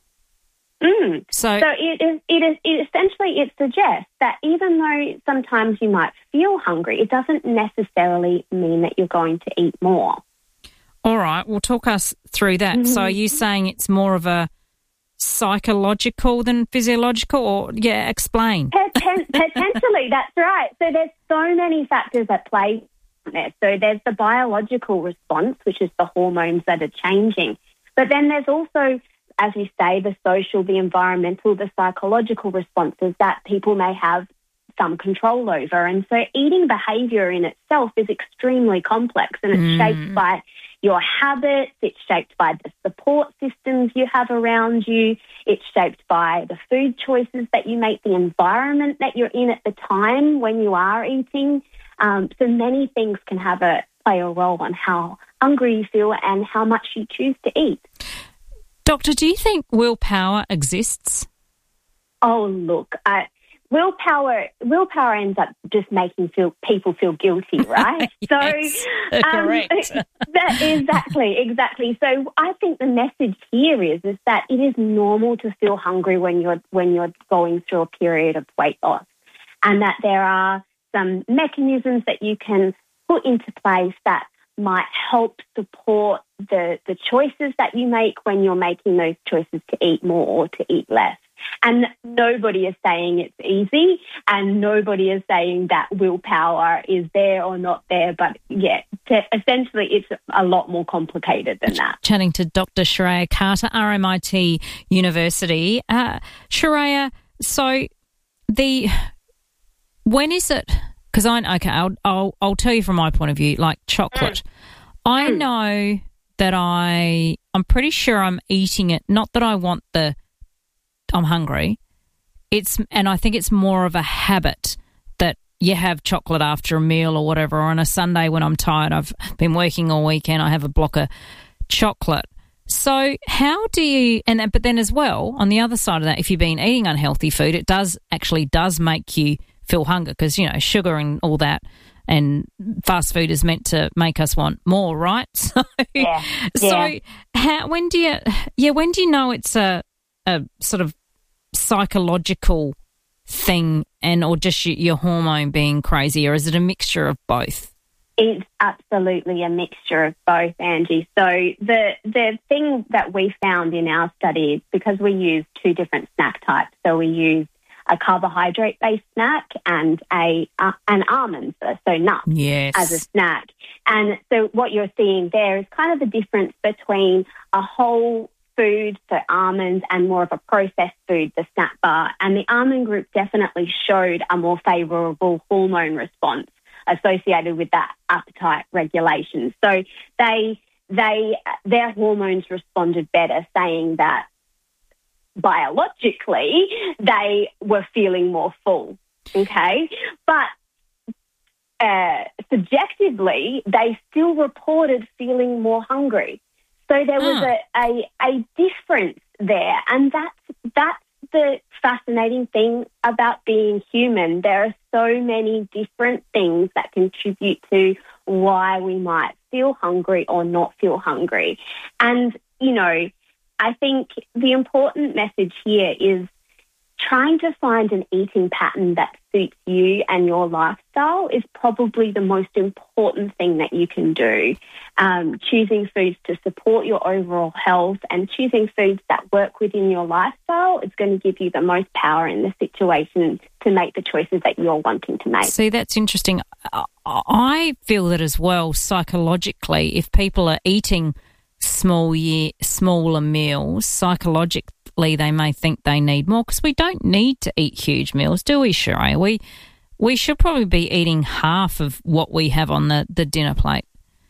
Speaker 2: Mm.
Speaker 1: So,
Speaker 2: so it is. It is. It essentially, it suggests that even though sometimes you might feel hungry, it doesn't necessarily mean that you're going to eat more.
Speaker 1: All right, well, talk us through that. Mm-hmm. So, are you saying it's more of a psychological than physiological, or yeah, explain?
Speaker 2: Poten- potentially, that's right. So, there's so many factors at play there. So, there's the biological response, which is the hormones that are changing, but then there's also, as you say, the social, the environmental, the psychological responses that people may have some control over. And so eating behaviour in itself is extremely complex, and it's mm. shaped by your habits, it's shaped by the support systems you have around you, it's shaped by the food choices that you make, the environment that you're in at the time when you are eating. Um, so many things can have a play a role on how hungry you feel and how much you choose to eat.
Speaker 1: Doctor, do you think willpower exists?
Speaker 2: Oh, look, uh, willpower willpower ends up just making feel, people feel guilty, right?
Speaker 1: Yes,
Speaker 2: so, um,
Speaker 1: correct.
Speaker 2: that, exactly, exactly. So I think the message here is is that it is normal to feel hungry when you're when you're going through a period of weight loss, and that there are some mechanisms that you can put into place that might help support the, the choices that you make when you're making those choices to eat more or to eat less. And nobody is saying it's easy, and nobody is saying that willpower is there or not there. But, yeah, to, essentially it's a lot more complicated than that.
Speaker 1: Chatting to Doctor Shreya Carter, R M I T University. Uh, Shreya, so the when is it? Because I okay, I'll, I'll I'll tell you from my point of view. Like chocolate, mm. I mm. know that I I'm pretty sure I'm eating it. Not that I want the. I'm hungry. It's and I think it's more of a habit that you have chocolate after a meal or whatever. Or on a Sunday when I'm tired, I've been working all weekend, I have a block of chocolate. So how do you, and but then as well, on the other side of that, if you've been eating unhealthy food, it does actually does make you feel hunger because, you know, sugar and all that and fast food is meant to make us want more, right? So,
Speaker 2: yeah.
Speaker 1: so
Speaker 2: yeah.
Speaker 1: how, when do you, yeah, when do you know it's a, a sort of psychological thing and or just your, your hormone being crazy, or is it a mixture of both?
Speaker 2: It's absolutely a mixture of both, Angie. So the the thing that we found in our study, because we used two different snack types, so we used a carbohydrate-based snack and a uh, an almond, so nuts,
Speaker 1: yes.
Speaker 2: as a snack. And so what you're seeing there is kind of the difference between a whole food, so almonds, and more of a processed food, the snack bar. And the almond group definitely showed a more favourable hormone response associated with that appetite regulation. So they they their hormones responded better, saying that biologically they were feeling more full. Okay, but uh, subjectively they still reported feeling more hungry. So there was
Speaker 1: oh.
Speaker 2: a, a a difference there, and that's that's the fascinating thing about being human. There are so many different things that contribute to why we might feel hungry or not feel hungry. And, you know, I think the important message here is trying to find an eating pattern that suits you and your lifestyle is probably the most important thing that you can do. Um, choosing foods to support your overall health and choosing foods that work within your lifestyle is going to give you the most power in the situation to make the choices that you're wanting to make.
Speaker 1: See, that's interesting. I feel that as well psychologically, if people are eating small year, smaller meals, psychologically they may think they need more because we don't need to eat huge meals, do we, Shreya? We we should probably be eating half of what we have on the, the dinner plate.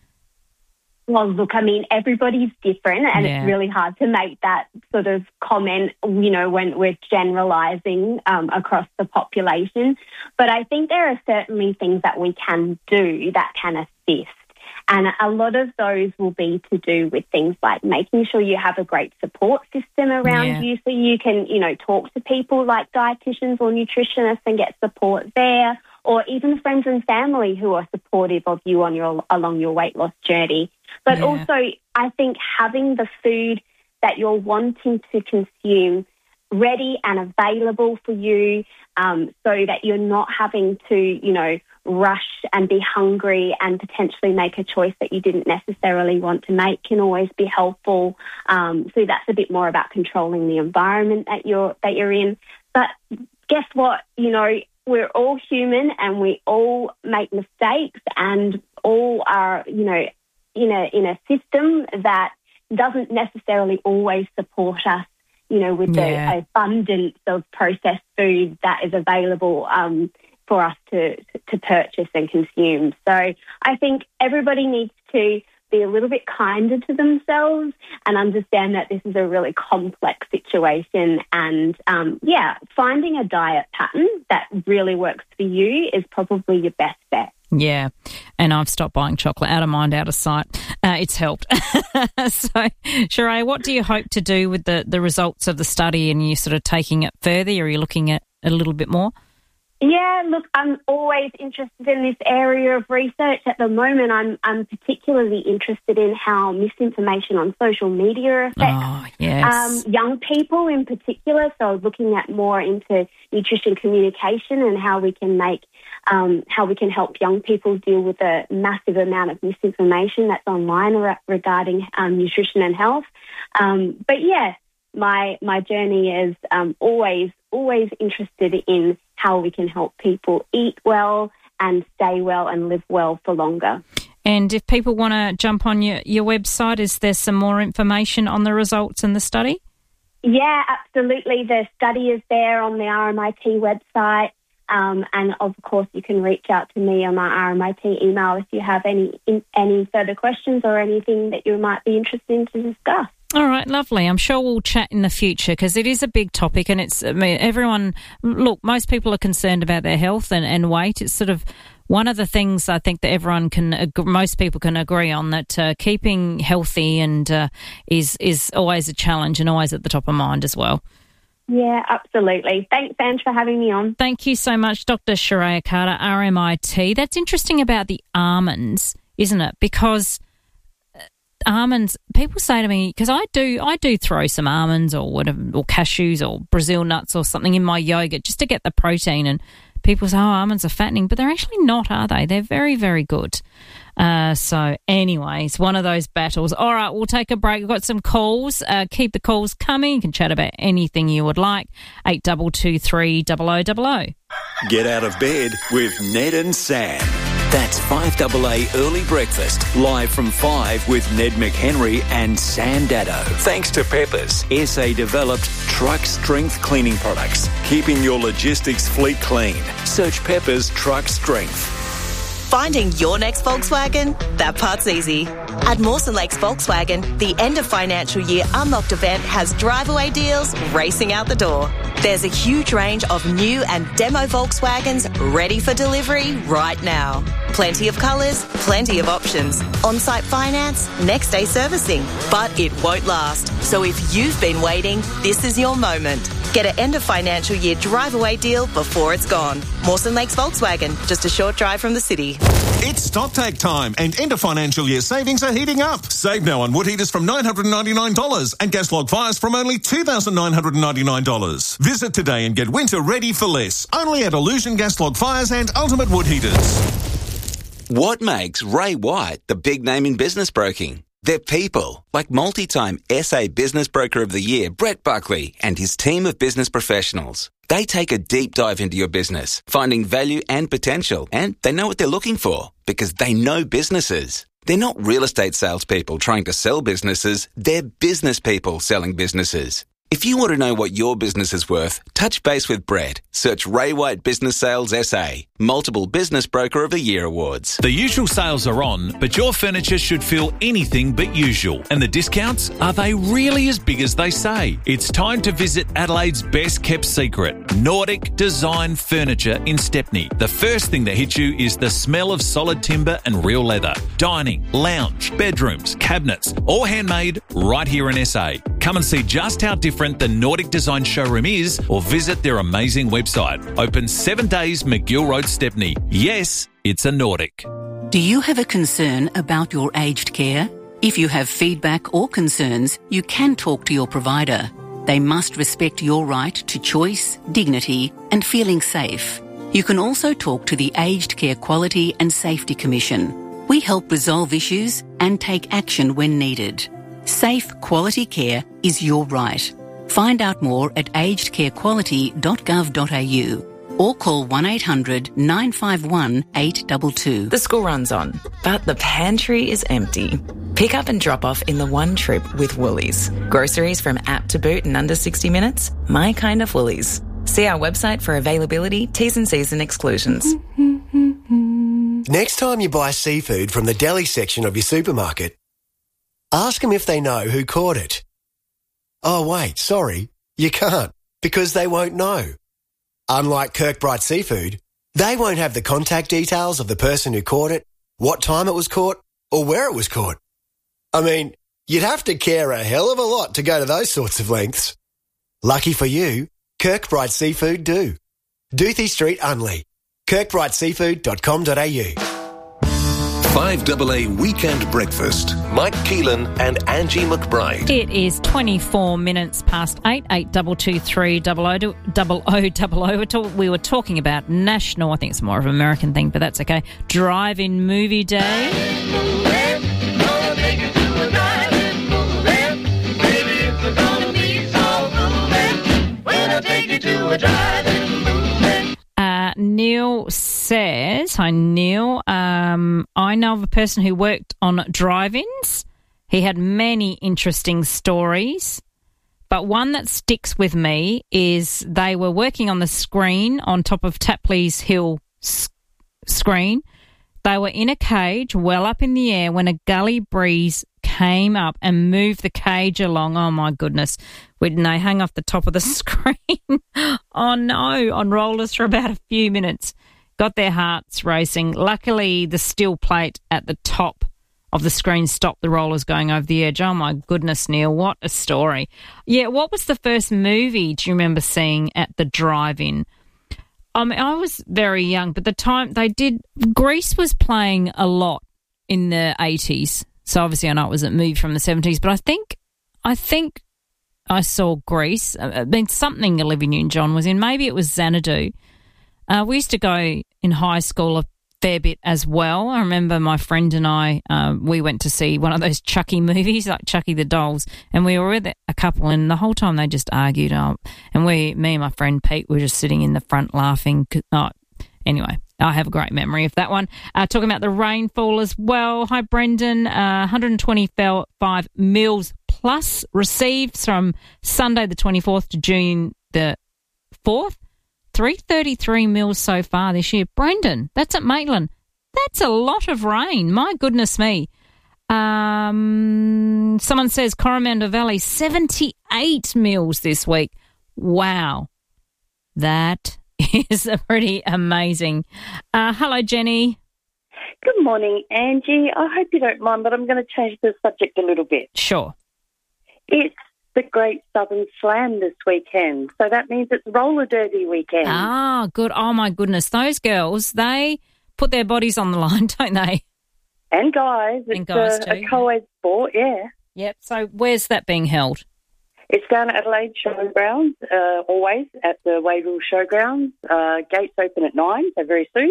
Speaker 2: Well, look, I mean, everybody's different and
Speaker 1: yeah.
Speaker 2: it's really hard to make that sort of comment, you know, when we're generalising um, across the population. But I think there are certainly things that we can do that can assist. And a lot of those will be to do with things like making sure you have a great support system around
Speaker 1: yeah.
Speaker 2: you so you can, you know, talk to people like dietitians or nutritionists and get support there, or even friends and family who are supportive of you on your along your weight loss journey. But
Speaker 1: yeah.
Speaker 2: also, I think having the food that you're wanting to consume ready and available for you um, so that you're not having to, you know, rush and be hungry and potentially make a choice that you didn't necessarily want to make can always be helpful. Um, so that's a bit more about controlling the environment that you're that you're in. But guess what? You know, we're all human and we all make mistakes and all are, you know, in a in a system that doesn't necessarily always support us, you know, with
Speaker 1: yeah.
Speaker 2: the abundance of processed food that is available um, for us to, to purchase and consume. So I think everybody needs to be a little bit kinder to themselves and understand that this is a really complex situation. And, um, yeah, finding a diet pattern that really works for you is probably your best bet.
Speaker 1: Yeah, and I've stopped buying chocolate. Out of mind, out of sight. Uh, it's helped. So, Shreya, what do you hope to do with the, the results of the study, and you sort of taking it further? Or are you looking at it a little bit more?
Speaker 2: Yeah, look, I'm always interested in this area of research. At the moment, I'm I'm particularly interested in how misinformation on social media affects
Speaker 1: oh, yes.
Speaker 2: um, young people in particular. So looking at more into nutrition communication and how we can make, um, how we can help young people deal with a massive amount of misinformation that's online re- regarding um, nutrition and health. Um, but yeah, my my journey is um, always, always interested in how we can help people eat well and stay well and live well for longer.
Speaker 1: And if people want to jump on your, your website, is there some more information on the results in the study?
Speaker 2: Yeah, absolutely. The study is there on the R M I T website. Um, and, of course, you can reach out to me on my R M I T email if you have any in, any further questions or anything that you might be interested in to discuss.
Speaker 1: All right, lovely. I'm sure we'll chat in the future because it is a big topic and it's, I mean, everyone, look, most people are concerned about their health and, and weight. It's sort of one of the things I think that everyone can, most people can agree on, that uh, keeping healthy and uh, is is always a challenge and always at the top of mind as well.
Speaker 2: Yeah, absolutely. Thanks, Ange, for having me on.
Speaker 1: Thank you so much, Doctor Sharia Carter, R M I T. That's interesting about the almonds, isn't it? Because almonds, people say to me, because I do, I do throw some almonds or whatever, or cashews or Brazil nuts or something in my yogurt just to get the protein. And people say, oh, almonds are fattening, but they're actually not, are they? They're very, very good. Uh, so anyways, one of those battles. All right, we'll take a break. We've got some calls. Uh, keep the calls coming. You can chat about anything you would like. eight two two three, double oh double oh.
Speaker 3: Get out of bed with Ned and Sam.
Speaker 12: That's five double A Early Breakfast, live from five with Ned McHenry and Sam Daddo. Thanks to Peppers, S A-developed truck strength cleaning products, keeping your logistics fleet clean. Search Peppers Truck Strength.
Speaker 4: Finding your next Volkswagen? That part's easy. At Mawson Lakes Volkswagen, the end of financial year Unlocked event has drive-away deals racing out the door. There's a huge range of new and demo Volkswagens ready for delivery right now. Plenty of colours, plenty of options. On-site finance, next-day servicing. But it won't last. So if you've been waiting, this is your moment. Get an end of financial year drive-away deal before it's gone. Mawson Lakes Volkswagen, just a short drive from the city.
Speaker 5: It's stocktake time and end of financial year savings are heating up. Save now on wood heaters from nine hundred ninety-nine dollars and gas log fires from only two thousand nine hundred ninety-nine dollars. Visit today and get winter ready for less. Only at Illusion Gas Log Fires and Ultimate Wood Heaters.
Speaker 6: What makes Ray White the big name in business broking? They're people, like multi-time S A Business Broker of the Year, Brett Buckley, and his team of business professionals. They take a deep dive into your business, finding value and potential, and they know what they're looking for because they know businesses. They're not real estate salespeople trying to sell businesses, they're business people selling businesses. If you want to know what your business is worth, touch base with Brett. Search Ray White Business Sales S A. Multiple Business Broker of the Year awards.
Speaker 7: The usual sales are on, but your furniture should feel anything but usual. And the discounts, are they really as big as they say? It's time to visit Adelaide's best kept secret, Nordic Design Furniture in Stepney. The first thing that hits you is the smell of solid timber and real leather. Dining, lounge, bedrooms, cabinets, all handmade right here in S A. Come and see just how different the Nordic Design showroom is, or visit their amazing website. Open seven days, McGill Road, Stepney. Yes, it's a Nordic.
Speaker 8: Do you have a concern about your aged care? If you have feedback or concerns, you can talk to your provider. They must respect your right to choice, dignity, and feeling safe. You can also talk to the Aged Care Quality and Safety Commission. We help resolve issues and take action when needed. Safe, quality care is your right. Find out more at aged care quality dot gov dot a u or call one eight hundred nine five one eight two two.
Speaker 9: The school run's on, but the pantry is empty. Pick up and drop off in the one trip with Woolies. Groceries from app to boot in under sixty minutes. My kind of Woolies. See our website for availability, T's and C's and exclusions.
Speaker 10: Next time you buy seafood from the deli section of your supermarket, ask them if they know who caught it. Oh, wait, sorry, you can't, because they won't know. Unlike Kirkbride Seafood, they won't have the contact details of the person who caught it, what time it was caught, or where it was caught. I mean, you'd have to care a hell of a lot to go to those sorts of lengths. Lucky for you, Kirkbride Seafood do. Doothie Street, Unley. kirkbride seafood dot com dot a u.
Speaker 13: five double A Weekend Breakfast. Mike Keelan and Angie McBride.
Speaker 1: It is twenty-four minutes past eight, eight two two three, double oh, double oh, double oh. We were talking about national, I think it's more of an American thing, but that's okay, drive-in movie day. says, hi, Neil. Um, I know of a person who worked on drive-ins. He had many interesting stories, but one that sticks with me is they were working on the screen on top of Tapley's Hill s- screen. They were in a cage well up in the air when a gully breeze came up and moved the cage along. Oh, my goodness. When they hung off the top of the screen. Oh, no, on rollers for about a few minutes. Got their hearts racing. Luckily, the steel plate at the top of the screen stopped the rollers going over the edge. Oh, my goodness, Neil, what a story. Yeah, what was the first movie do you remember seeing at the drive-in? I mean, I was very young, but the time they did, Grease was playing a lot in the eighties. So obviously I know it was a movie from the seventies, but I think, I think I saw Grease. I mean, something Olivia Newton-John was in. Maybe it was Xanadu. Uh, we used to go in high school a fair bit as well. I remember my friend and I, uh, we went to see one of those Chucky movies, like Chucky the Dolls, and we were with a couple, and the whole time they just argued. Uh, and we, me and my friend Pete, were just sitting in the front laughing. Oh, anyway, I have a great memory of that one. Uh, talking about the rainfall as well. Hi, Brendan. Uh, one hundred twenty-five mils plus received from Sunday the twenty-fourth to June the fourth. three hundred thirty-three mils so far this year. Brendan, that's at Maitland. That's a lot of rain. My goodness me. Um, someone says Coromandel Valley, seventy-eight mils this week. Wow. That is a pretty amazing. Uh, hello, Jenny.
Speaker 11: Good morning, Angie. I hope you don't mind, but I'm going to change the subject a little bit.
Speaker 1: Sure.
Speaker 11: It's the Great Southern Slam this weekend. So that means it's roller derby weekend.
Speaker 1: Ah, good. Oh, my goodness. Those girls, they put their bodies on the line, don't they?
Speaker 11: And guys.
Speaker 1: And
Speaker 11: it's
Speaker 1: guys
Speaker 11: a,
Speaker 1: too.
Speaker 11: a co-ed sport, yeah.
Speaker 1: Yep. So where's that being held?
Speaker 11: It's down at Adelaide Showgrounds, uh, always at the Wavell Showgrounds. Uh, gates open at nine, so very soon.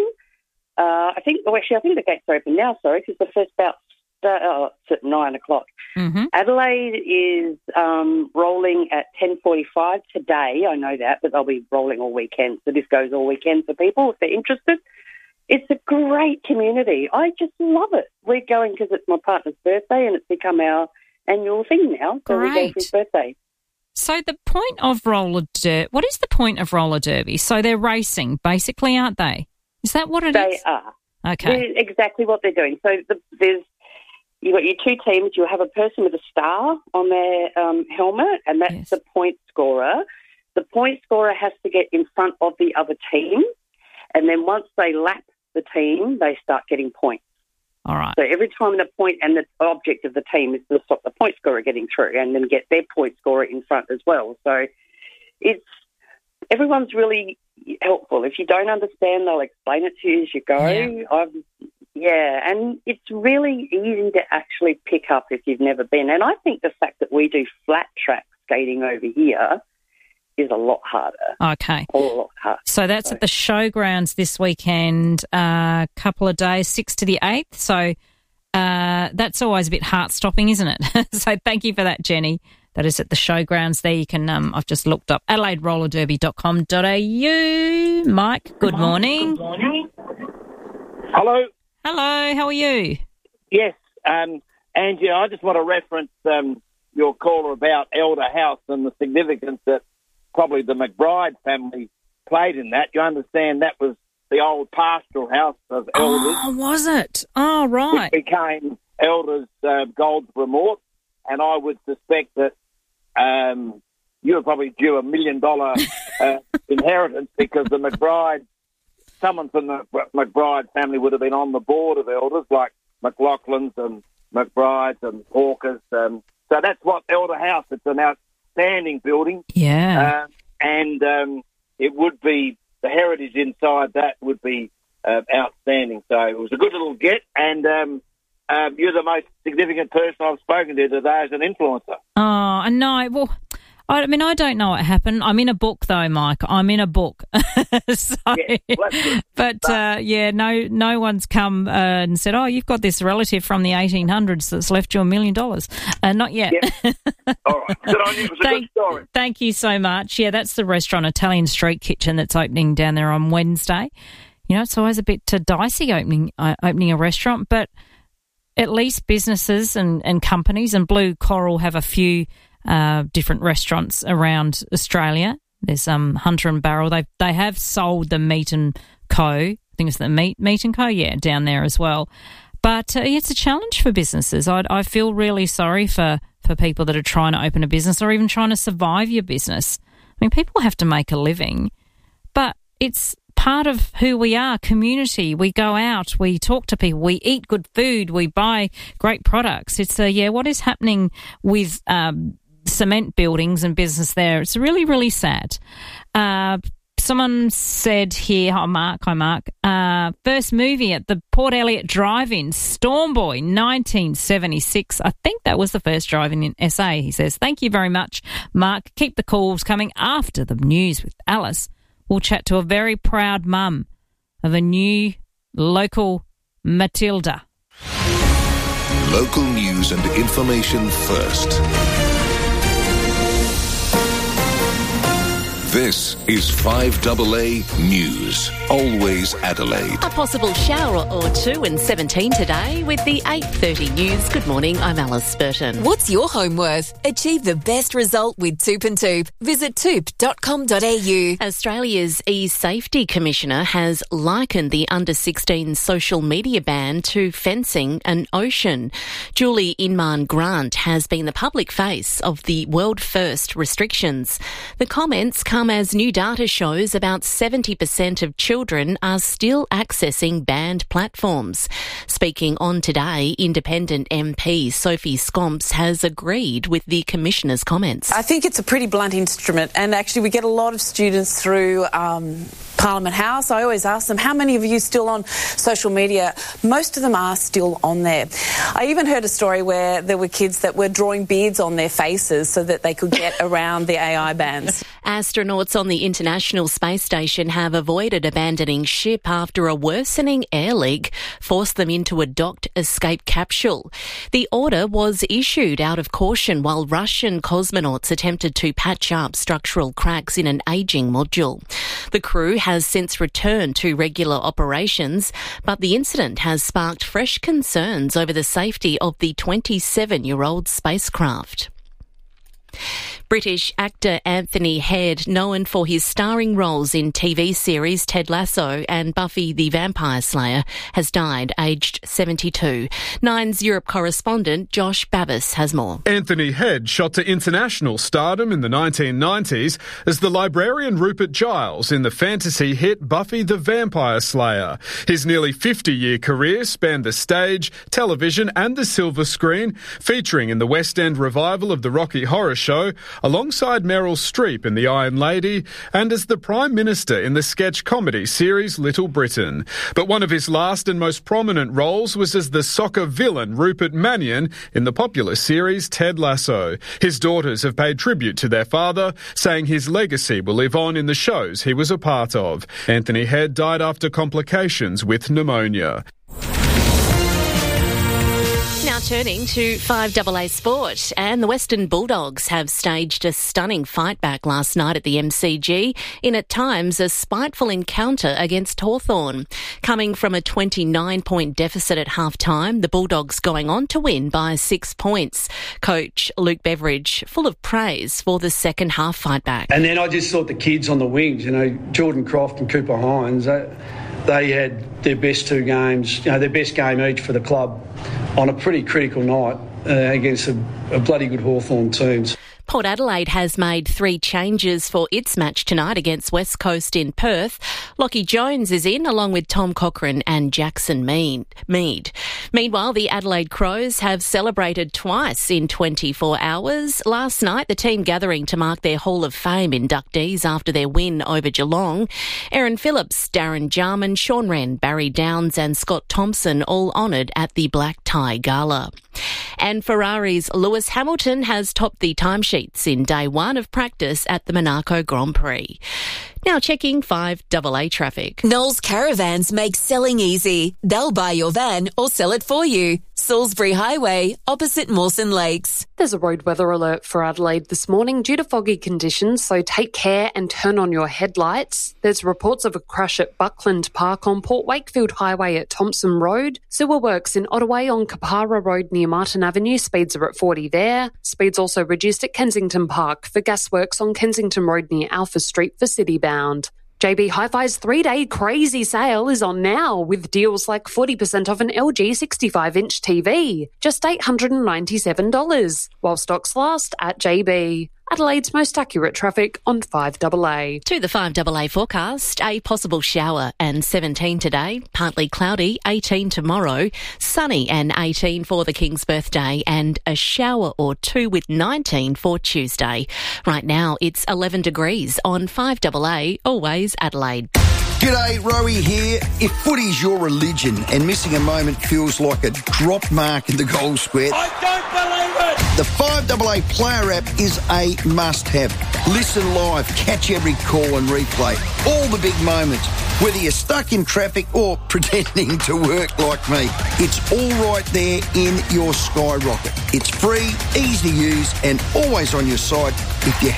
Speaker 11: Uh, I think, well, actually, I think the gates are open now, sorry, because the first bout uh, oh, it's at nine o'clock.
Speaker 1: Mm-hmm.
Speaker 11: Adelaide is um, rolling at ten forty-five today. I know that, but they'll be rolling all weekend. So this goes all weekend for people if they're interested. It's a great community. I just love it. We're going because it's my partner's birthday and it's become our annual thing now. So we go for his birthday.
Speaker 1: So the point of roller derby, what is the point of roller derby? So they're racing, basically, aren't they? Is that what it
Speaker 11: they
Speaker 1: is?
Speaker 11: They are.
Speaker 1: Okay.
Speaker 11: They're exactly what they're doing. So the, there's you've got your two teams. You have a person with a star on their um, helmet, and that's yes. the point scorer. The point scorer has to get in front of the other team, and then once they lap the team, they start getting points.
Speaker 1: All right.
Speaker 11: So every time the point and the object of the team is to stop the point scorer getting through and then get their point scorer in front as well. So it's everyone's really helpful. If you don't understand, they'll explain it to you as you go.
Speaker 1: Yeah.
Speaker 11: I've, yeah, and it's really easy to actually pick up if you've never been. And I think the fact that we do flat track skating over here is a lot harder.
Speaker 1: Okay.
Speaker 11: A lot harder.
Speaker 1: So that's so. At the showgrounds this weekend, a uh, couple of days, sixth to the eighth. So uh, that's always a bit heart-stopping, isn't it? So thank you for that, Jenny. That is at the showgrounds there. You can, um, I've just looked up adelaide roller derby dot com dot a u. Mike, good morning.
Speaker 14: Good morning. Hello.
Speaker 1: Hello, how are you?
Speaker 14: Yes, um, Angie, I just want to reference um, your caller about Elder House and the significance that probably the McBride family played in that. You understand that was the old pastoral house of elders.
Speaker 1: Oh, was it? Oh, right.
Speaker 14: Which became Elders uh, Goldsboro Mort, and I would suspect that um, you were probably due a million dollar uh, inheritance because the McBride, someone from the McBride family would have been on the board of elders, like McLaughlin's and McBride's and Hawkers. Um, so that's what Elder House. It's an outstanding building.
Speaker 1: Yeah.
Speaker 14: Uh, and um, it would be, the heritage inside that would be uh, outstanding. So it was a good little get, and um, um, you're the most significant person I've spoken to today as an influencer.
Speaker 1: Oh, I know. Well, I mean, I don't know what happened. I'm in a book, though, Mike. I'm in a book. so,
Speaker 14: yeah,
Speaker 1: but, uh, yeah, no no one's come uh, and said, oh, you've got this relative from the eighteen hundreds that's left you a million dollars. Uh, not yet.
Speaker 14: Yeah. All right. Good on you. It was a
Speaker 1: thank,
Speaker 14: good story.
Speaker 1: Thank you so much. Yeah, that's the restaurant Italian Street Kitchen that's opening down there on Wednesday. You you know, it's always a bit uh, dicey opening uh, opening a restaurant, but at least businesses and, and companies, and Blue Coral have a few uh, different restaurants around Australia. There's um, Hunter and Barrel. They they have sold the Meat and Co. I think it's the Meat Meat and Co. Yeah, down there as well. But uh, it's a challenge for businesses. I I feel really sorry for, for people that are trying to open a business or even trying to survive your business. I mean, people have to make a living, but it's part of who we are, community. We go out, we talk to people, we eat good food, we buy great products. It's a, yeah, what is happening with um, cement buildings and business there? It's really, really sad. Uh, someone said here, oh, Mark, hi, Mark, uh, first movie at the Port Elliot Drive-In, Stormboy, nineteen seventy-six. I think that was the first drive-in in S A, he says. Thank you very much, Mark. Keep the calls coming after the news with Alice. We'll chat to a very proud mum of a new local Matilda.
Speaker 13: Local news and information first. This is five A A News. Always Adelaide.
Speaker 15: A possible shower or two and seventeen today with the eight thirty news. Good morning, I'm Alice Burton.
Speaker 16: What's your home worth? Achieve the best result with Toop and Toop. Visit toop dot com dot a u.
Speaker 15: Australia's E-Safety Commissioner has likened the under sixteen social media ban to fencing an ocean. Julie Inman Grant has been the public face of the world first restrictions. The comments come as new data shows about seventy percent of children are still accessing banned platforms. Speaking on Today, independent M P Sophie Scomps has agreed with the Commissioner's comments.
Speaker 17: I think it's a pretty blunt instrument, and actually we get a lot of students through um, Parliament House. I always ask them, how many of you still on social media? Most of them are still on there. I even heard a story where there were kids that were drawing beards on their faces so that they could get around the A I bans.
Speaker 15: Astronauts on the International Space Station have avoided abandoning ship after a worsening air leak forced them into a docked escape capsule. The order was issued out of caution while Russian cosmonauts attempted to patch up structural cracks in an ageing module. The crew has since returned to regular operations, but the incident has sparked fresh concerns over the safety of the twenty-seven-year-old spacecraft. British actor Anthony Head, known for his starring roles in T V series Ted Lasso and Buffy the Vampire Slayer, has died aged seventy-two. Nine's Europe correspondent Josh Babbis has more.
Speaker 18: Anthony Head shot to international stardom in the nineteen nineties as the librarian Rupert Giles in the fantasy hit Buffy the Vampire Slayer. His nearly fifty-year career spanned the stage, television and the silver screen, featuring in the West End revival of the Rocky Horror Show, alongside Meryl Streep in The Iron Lady, and as the Prime Minister in the sketch comedy series Little Britain. But one of his last and most prominent roles was as the soccer villain Rupert Mannion in the popular series Ted Lasso. His daughters have paid tribute to their father, saying his legacy will live on in the shows he was a part of. Anthony Head died after complications with pneumonia.
Speaker 15: Now turning to five A A Sport, and the Western Bulldogs have staged a stunning fight back last night at the M C G in at times a spiteful encounter against Hawthorn. Coming from a twenty-nine point deficit at half-time, the Bulldogs going on to win by six points. Coach Luke Beveridge full of praise for the second half fight back.
Speaker 19: And then I just thought the kids on the wings, you know, Jordan Croft and Cooper Hines, they, they had their best two games, you know, their best game each for the club on a pretty critical night uh, against a, a bloody good Hawthorn team.
Speaker 15: Port Adelaide has made three changes for its match tonight against West Coast in Perth. Lockie Jones is in, along with Tom Cochrane and Jackson Mead. Meanwhile, the Adelaide Crows have celebrated twice in twenty-four hours. Last night, the team gathering to mark their Hall of Fame inductees after their win over Geelong. Aaron Phillips, Darren Jarman, Sean Wren, Barry Downs and Scott Thompson all honoured at the Black Tie Gala. And Ferrari's Lewis Hamilton has topped the timesheets in day one of practice at the Monaco Grand Prix. Now checking five A A traffic.
Speaker 16: Knowles Caravans make selling easy. They'll buy your van or sell it for you. Salisbury Highway, opposite Mawson Lakes.
Speaker 20: There's a road weather alert for Adelaide this morning due to foggy conditions, so take care and turn on your headlights. There's reports of a crash at Buckland Park on Port Wakefield Highway at Thompson Road. Sewer works in Ottaway on Kapara Road near Martin Avenue. Speeds are at forty there. Speeds also reduced at Kensington Park for gasworks on Kensington Road near Alpha Street for Citybound. J B Hi-Fi's three-day crazy sale is on now with deals like forty percent off an L G sixty-five inch T V, just eight hundred ninety-seven dollars, while stocks last at J B. Adelaide's most accurate traffic on five A A.
Speaker 15: To the five A A forecast, a possible shower and seventeen today, partly cloudy, eighteen tomorrow, sunny and eighteen for the King's birthday, and a shower or two with nineteen for Tuesday. Right now it's eleven degrees on five A A, always Adelaide.
Speaker 21: G'day, Rowie here. If footy's your religion and missing a moment feels like a drop mark in the goal square, I don't believe it! The five A A player app is a must-have. Listen live, catch every call and replay all the big moments, whether you're stuck in traffic or pretending to work like me. It's all right there in your skyrocket. It's free, easy to use, and always on your side if you